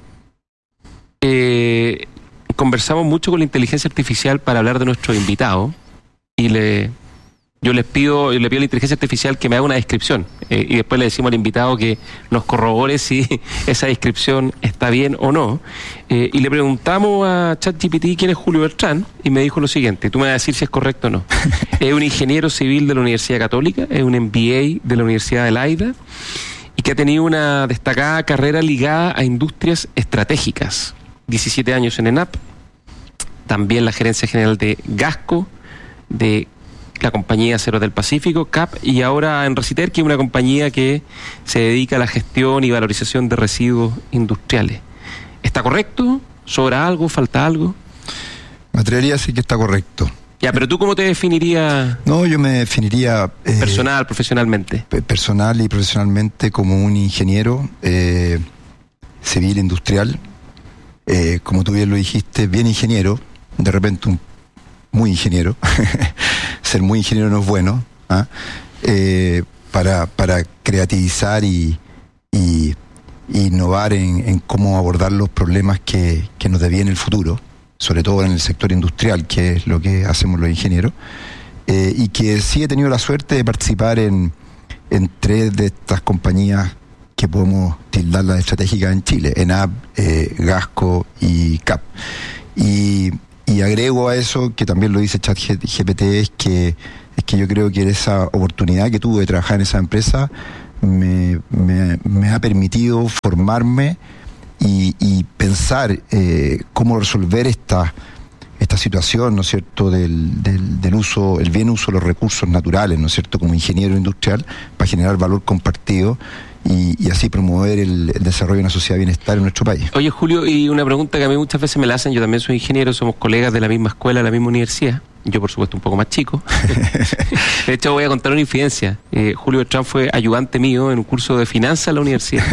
Eh, conversamos mucho con la inteligencia artificial para hablar de nuestro invitado y le yo les pido le pido a la inteligencia artificial que me haga una descripción eh, y después le decimos al invitado que nos corrobore si esa descripción está bien o no, eh, y le preguntamos a ChatGPT quién es Julio Bertrán y me dijo lo siguiente, tú me vas a decir si es correcto o no. Es un ingeniero civil de la Universidad Católica, es un M B A de la Universidad de Leida y que ha tenido una destacada carrera ligada a industrias estratégicas. diecisiete años en ENAP, también la gerencia general de Gasco, de la compañía Acero del Pacífico, C A P, y ahora en Reciter, que es una compañía que se dedica a la gestión y valorización de residuos industriales. ¿Está correcto? ¿Sobra algo? ¿Falta algo? Me atrevería a decir que está correcto. Ya, pero ¿tú cómo te definirías? No, yo me definiría... Eh, personal, profesionalmente. Personal y profesionalmente como un ingeniero eh, civil industrial. Eh, como tú bien lo dijiste, bien ingeniero, de repente un muy ingeniero. Ser muy ingeniero no es bueno, ¿ah? eh, para, para creativizar y, y, y innovar en, en cómo abordar los problemas que, que nos deviene el futuro, sobre todo en el sector industrial, que es lo que hacemos los ingenieros, eh, y que sí he tenido la suerte de participar en, en tres de estas compañías que podemos tildar las estratégicas en Chile, ENAP, eh, Gasco y C A P. Y, y agrego a eso, que también lo dice ChatGPT, es que, es que yo creo que esa oportunidad que tuve de trabajar en esa empresa me, me, me ha permitido formarme y, y pensar eh, cómo resolver esta, esta situación, ¿no es cierto?, del, del, del uso, el bien uso de los recursos naturales, ¿no es cierto?, como ingeniero industrial, para generar valor compartido y, y así promover el, el desarrollo de una sociedad de bienestar en nuestro país. Oye, Julio, y una pregunta que a mí muchas veces me la hacen, yo también soy ingeniero, somos colegas de la misma escuela, de la misma universidad, yo por supuesto un poco más chico. De hecho voy a contar una infidencia. eh, Julio Bertrán fue ayudante mío en un curso de finanzas en la universidad,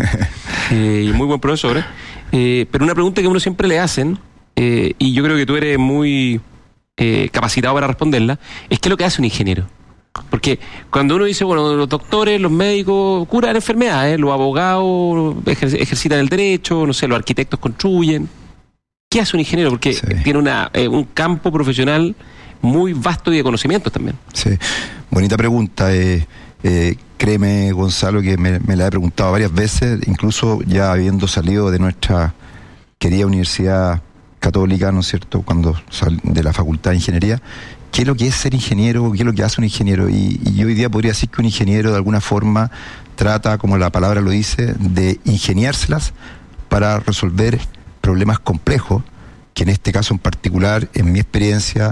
eh, y muy buen profesor, ¿eh? Eh, pero una pregunta que uno siempre le hacen, eh, y yo creo que tú eres muy eh, capacitado para responderla, es ¿qué es lo que hace un ingeniero? Porque cuando uno dice, bueno, los doctores, los médicos curan enfermedades, los abogados ejer- ejercitan el derecho, no sé, los arquitectos construyen. ¿Qué hace un ingeniero? Porque sí. tiene una, eh, un campo profesional muy vasto y de conocimientos también. Sí, bonita pregunta. Eh, eh, créeme, Gonzalo, que me, me la he preguntado varias veces, incluso ya habiendo salido de nuestra querida Universidad Católica, ¿no es cierto?, cuando sal de la Facultad de Ingeniería. ¿Qué es lo que es ser ingeniero? ¿Qué es lo que hace un ingeniero? Y, y yo hoy día podría decir que un ingeniero de alguna forma trata, como la palabra lo dice, de ingeniárselas para resolver problemas complejos, que en este caso en particular, en mi experiencia,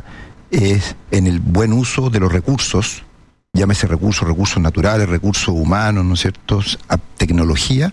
es en el buen uso de los recursos, llámese recursos, recursos naturales, recursos humanos, ¿no es cierto?, tecnología,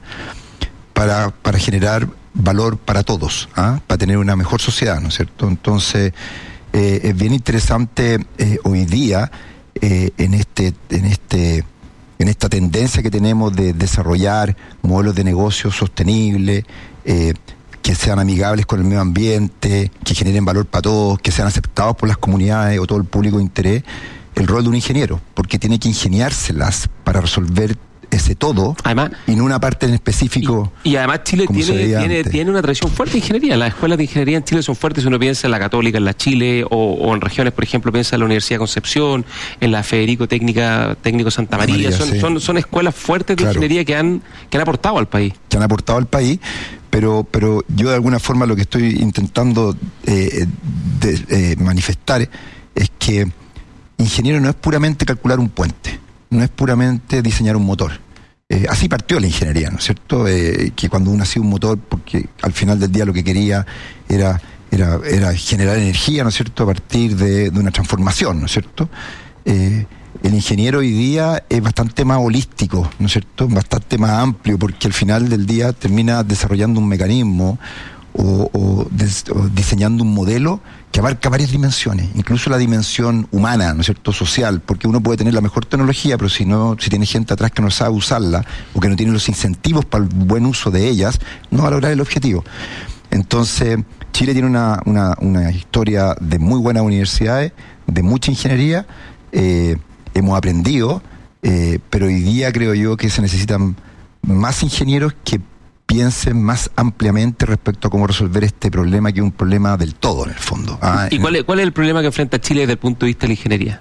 para, para generar valor para todos, ¿ah? Para tener una mejor sociedad, ¿no es cierto? Entonces, Eh, es bien interesante eh, hoy día eh, en este en este en esta tendencia que tenemos de desarrollar modelos de negocio sostenibles, eh, que sean amigables con el medio ambiente, que generen valor para todos, que sean aceptados por las comunidades o todo el público de interés, el rol de un ingeniero, porque tiene que ingeniárselas para resolver ese todo, además, y no una parte en específico. Y, y además Chile tiene, tiene, tiene una tradición fuerte de ingeniería. Las escuelas de ingeniería en Chile son fuertes. Si uno piensa en la Católica, en la Chile, o, o en regiones, por ejemplo, piensa en la Universidad de Concepción, en la Federico Técnica, Técnico Santa María. María son, sí. son, son escuelas fuertes de claro. ingeniería que han, que han aportado al país. Que han aportado al país, pero, pero yo de alguna forma lo que estoy intentando eh, de, eh, manifestar es que ingeniero no es puramente calcular un puente, no es puramente diseñar un motor. Eh, así partió la ingeniería, ¿no es cierto? Eh, que cuando uno hacía un motor, porque al final del día lo que quería era, era, era generar energía, ¿no es cierto?, a partir de, de una transformación, ¿no es cierto? Eh, el ingeniero hoy día es bastante más holístico, ¿no es cierto?, bastante más amplio, porque al final del día termina desarrollando un mecanismo o, o, des, o diseñando un modelo que abarca varias dimensiones, incluso la dimensión humana, ¿no es cierto?, social, porque uno puede tener la mejor tecnología, pero si no, si tiene gente atrás que no sabe usarla, o que no tiene los incentivos para el buen uso de ellas, no va a lograr el objetivo. Entonces, Chile tiene una, una, una historia de muy buenas universidades, de mucha ingeniería, eh, hemos aprendido, eh, pero hoy día creo yo que se necesitan más ingenieros que piensen más ampliamente respecto a cómo resolver este problema, que es un problema del todo en el fondo. Ah, ¿Y cuál es, cuál es el problema que enfrenta Chile desde el punto de vista de la ingeniería?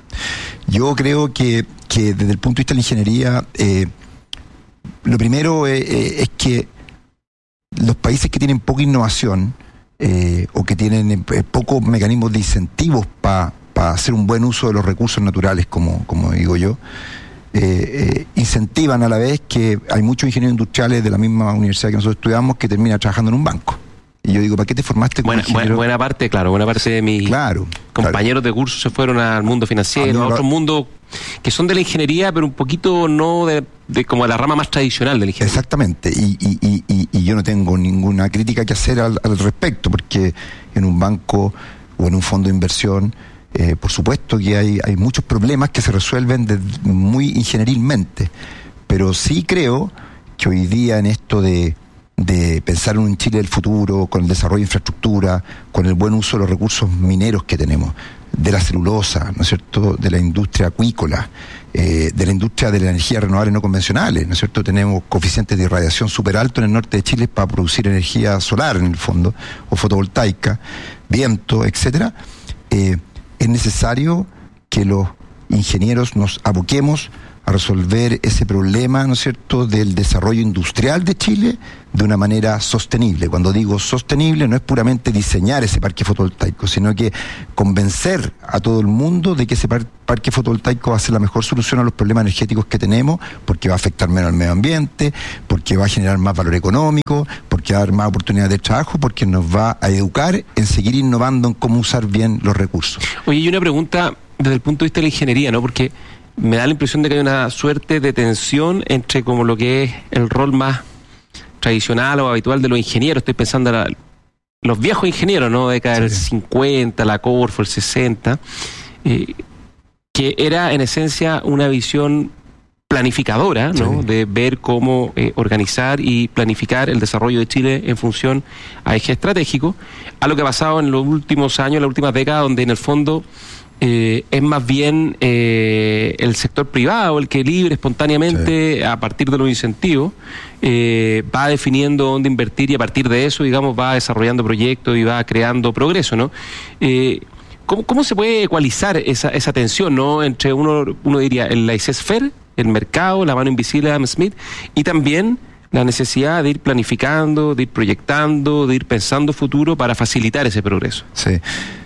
Yo creo que, que desde el punto de vista de la ingeniería, eh, lo primero es, es que los países que tienen poca innovación eh, o que tienen eh, pocos mecanismos de incentivos para pa hacer un buen uso de los recursos naturales, como, como digo yo, Eh, eh, incentivan a la vez que hay muchos ingenieros industriales de la misma universidad que nosotros estudiamos que terminan trabajando en un banco. Y yo digo, ¿para qué te formaste como buena, ingeniero? Buena, buena parte, claro, buena parte de mis claro, compañeros claro. de curso se fueron al mundo financiero, a, a otros mundos que son de la ingeniería, pero un poquito no de, de como la rama más tradicional de la ingeniería. Exactamente, y, y, y, y yo no tengo ninguna crítica que hacer al, al respecto, porque en un banco o en un fondo de inversión, Eh, por supuesto que hay, hay muchos problemas que se resuelven de, muy ingenierilmente, pero sí creo que hoy día en esto de, de pensar en un Chile del futuro, con el desarrollo de infraestructura, con el buen uso de los recursos mineros que tenemos, de la celulosa, ¿no es cierto?, de la industria acuícola, eh, de la industria de la energía renovables no convencionales, ¿no es cierto?, tenemos coeficientes de irradiación súper altos en el norte de Chile para producir energía solar en el fondo, o fotovoltaica, viento, etcétera. Eh, es necesario que los ingenieros nos aboquemos a resolver ese problema, ¿no es cierto?, del desarrollo industrial de Chile de una manera sostenible. Cuando digo sostenible, no es puramente diseñar ese parque fotovoltaico, sino que convencer a todo el mundo de que ese par- parque fotovoltaico va a ser la mejor solución a los problemas energéticos que tenemos, porque va a afectar menos al medio ambiente, porque va a generar más valor económico, porque va a dar más oportunidades de trabajo, porque nos va a educar en seguir innovando en cómo usar bien los recursos. Oye, y una pregunta desde el punto de vista de la ingeniería, ¿no? Porque me da la impresión de que hay una suerte de tensión entre como lo que es el rol más tradicional o habitual de los ingenieros. Estoy pensando en la, los viejos ingenieros, ¿no? De década del Sí. cincuenta, la Corfo, el sesenta, eh, que era en esencia una visión planificadora, ¿no? Sí. De ver cómo eh, organizar y planificar el desarrollo de Chile en función a eje estratégico, a lo que ha pasado en los últimos años, en las últimas décadas, donde en el fondo Eh, es más bien eh, el sector privado el que libre, espontáneamente, sí, a partir de los incentivos, eh, va definiendo dónde invertir y a partir de eso, digamos, va desarrollando proyectos y va creando progreso, ¿no? Eh, ¿cómo, ¿Cómo se puede ecualizar esa, esa tensión, ¿no? Entre uno, uno diría, el laissez-faire, el mercado, la mano invisible de Adam Smith, y también la necesidad de ir planificando, de ir proyectando, de ir pensando futuro para facilitar ese progreso? Sí.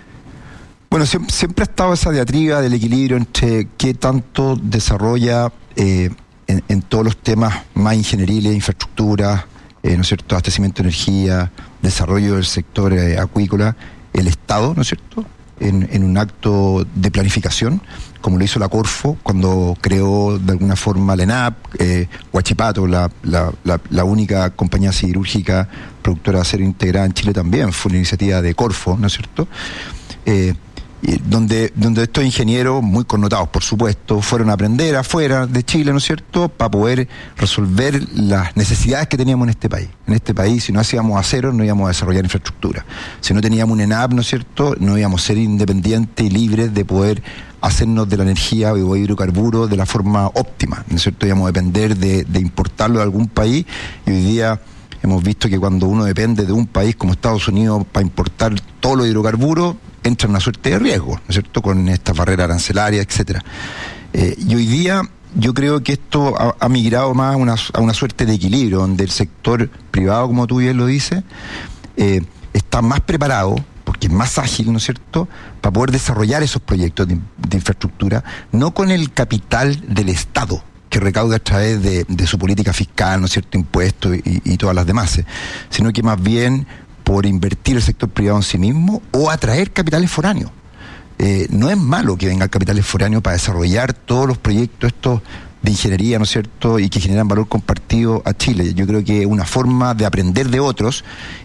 Bueno, siempre, siempre ha estado esa diatriba del equilibrio entre qué tanto desarrolla eh, en, en todos los temas más ingenieriles, infraestructura, eh, ¿no es cierto?, abastecimiento de energía, desarrollo del sector eh, acuícola, el Estado, ¿no es cierto?, en, en un acto de planificación, como lo hizo la Corfo cuando creó de alguna forma la ENAP, eh, Huachipato, la, la, la, la única compañía siderúrgica productora de acero integrada en Chile también, fue una iniciativa de Corfo, ¿no es cierto?, eh, Y donde, donde estos ingenieros, muy connotados por supuesto, fueron a aprender afuera de Chile, ¿no es cierto?, para poder resolver las necesidades que teníamos en este país. En este país, si no hacíamos acero, no íbamos a desarrollar infraestructura. Si no teníamos un ENAP, ¿no es cierto?, no íbamos a ser independientes y libres de poder hacernos de la energía o hidrocarburos de la forma óptima, ¿no es cierto?, íbamos a depender de, de importarlo de algún país, y hoy día hemos visto que cuando uno depende de un país como Estados Unidos para importar todos los hidrocarburos, entra en una suerte de riesgo, ¿no es cierto?, con estas barreras arancelarias, etcétera. Eh, y hoy día yo creo que esto ha, ha migrado más a una, a una suerte de equilibrio, donde el sector privado, como tú bien lo dices, eh, está más preparado, porque es más ágil, ¿no es cierto?, para poder desarrollar esos proyectos de, de infraestructura, no con el capital del Estado, que recauda a través de, de su política fiscal, ¿no es cierto?, impuestos y, y todas las demás, sino que más bien por invertir el sector privado en sí mismo o atraer capitales foráneos. Eh, no es malo que vengan capitales foráneos para desarrollar todos los proyectos estos de ingeniería, ¿no es cierto?, y que generan valor compartido a Chile. Yo creo que es una forma de aprender de otros,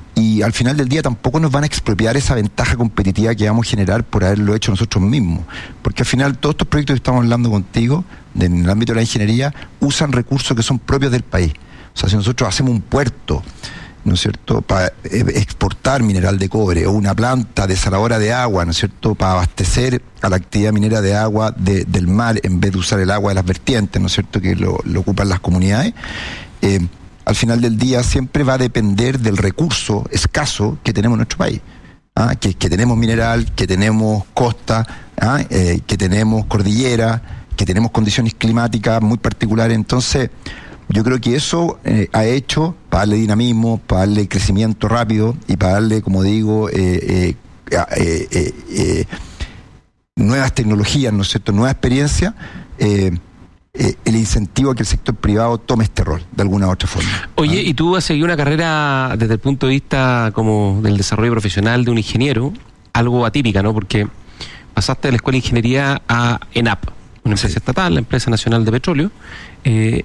y al final del día tampoco nos van a expropiar esa ventaja competitiva que vamos a generar por haberlo hecho nosotros mismos. Porque al final todos estos proyectos que estamos hablando contigo, de, en el ámbito de la ingeniería, usan recursos que son propios del país. O sea, si nosotros hacemos un puerto, ¿no es cierto?, para exportar mineral de cobre, o una planta desaladora de agua, ¿no es cierto?, para abastecer a la actividad minera de agua de, del mar, en vez de usar el agua de las vertientes, ¿no es cierto?, que lo, lo ocupan las comunidades, eh, al final del día siempre va a depender del recurso escaso que tenemos en nuestro país. ¿Ah? Que, que tenemos mineral, que tenemos costa, ¿ah? eh, que tenemos cordillera, que tenemos condiciones climáticas muy particulares. Entonces, yo creo que eso eh, ha hecho, para darle dinamismo, para darle crecimiento rápido y para darle, como digo, eh, eh, eh, eh, eh, nuevas tecnologías, ¿no es cierto?, nueva experiencia, eh, eh, el incentivo a que el sector privado tome este rol, de alguna u otra forma. Oye, ¿Ah? ¿y tú has seguido una carrera desde el punto de vista como del desarrollo profesional de un ingeniero? Algo atípica, ¿no? Porque pasaste de la Escuela de Ingeniería a ENAP, una empresa Sí. estatal, la Empresa Nacional de Petróleo, eh,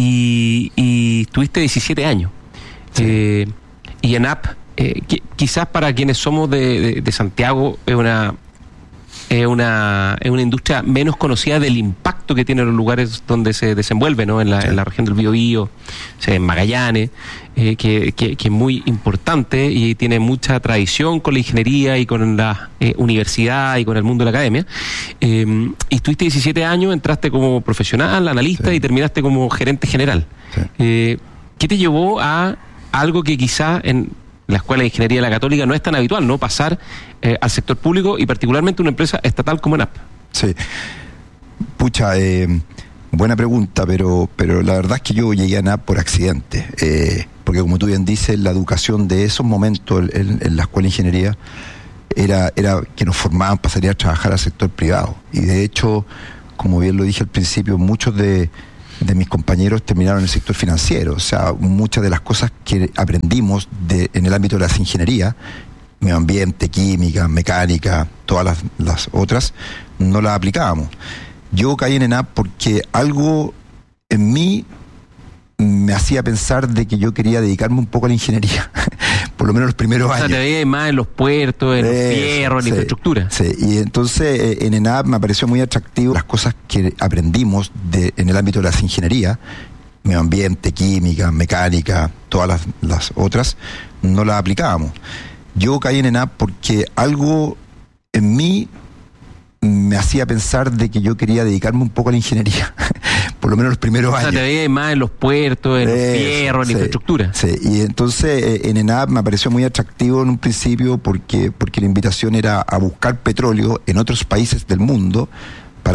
y, y tuviste diecisiete años. Sí. Eh, y ENAP, eh, qui- quizás para quienes somos de, de, de Santiago, es una es una, es una industria menos conocida del impacto que tiene en los lugares donde se desenvuelve, ¿no? En la, sí. en la región del Biobío, o sea, en Magallanes, eh, que, que, que es muy importante y tiene mucha tradición con la ingeniería y con la eh, universidad y con el mundo de la academia. Eh, y estuviste diecisiete años, entraste como profesional, analista, sí. y terminaste como gerente general. Sí. Eh, ¿Qué te llevó a algo que quizá en la Escuela de Ingeniería de la Católica no es tan habitual, ¿no? Pasar eh, al sector público y particularmente una empresa estatal como ENAP. Sí. Pucha, eh, buena pregunta, pero, pero la verdad es que yo llegué a ENAP por accidente. Eh, porque como tú bien dices, la educación de esos momentos en, en la Escuela de Ingeniería era, era que nos formaban para salir a trabajar al sector privado. Y de hecho, como bien lo dije al principio, muchos de... de mis compañeros terminaron en el sector financiero. O sea, muchas de las cosas que aprendimos de, en el ámbito de las ingenierías, medio ambiente, química, mecánica, todas las, las otras, no las aplicábamos. Yo caí en ENAP porque algo en mí me hacía pensar de que yo quería dedicarme un poco a la ingeniería, por lo menos los primeros o sea, años. O sea, te veías más en los puertos, en los fierros, en sí, la infraestructura. Sí, y entonces eh, en ENAP me pareció muy atractivo las cosas que aprendimos de, en el ámbito de las ingenierías, medio ambiente, química, mecánica, todas las, las otras, no las aplicábamos. Yo caí en ENAP porque algo en mí me hacía pensar de que yo quería dedicarme un poco a la ingeniería, por lo menos los primeros o años. O sea, te veías más en los puertos, en los fierros, en sí, la infraestructura. Sí, y entonces eh, en ENAP me pareció muy atractivo en un principio porque, porque la invitación era a buscar petróleo en otros países del mundo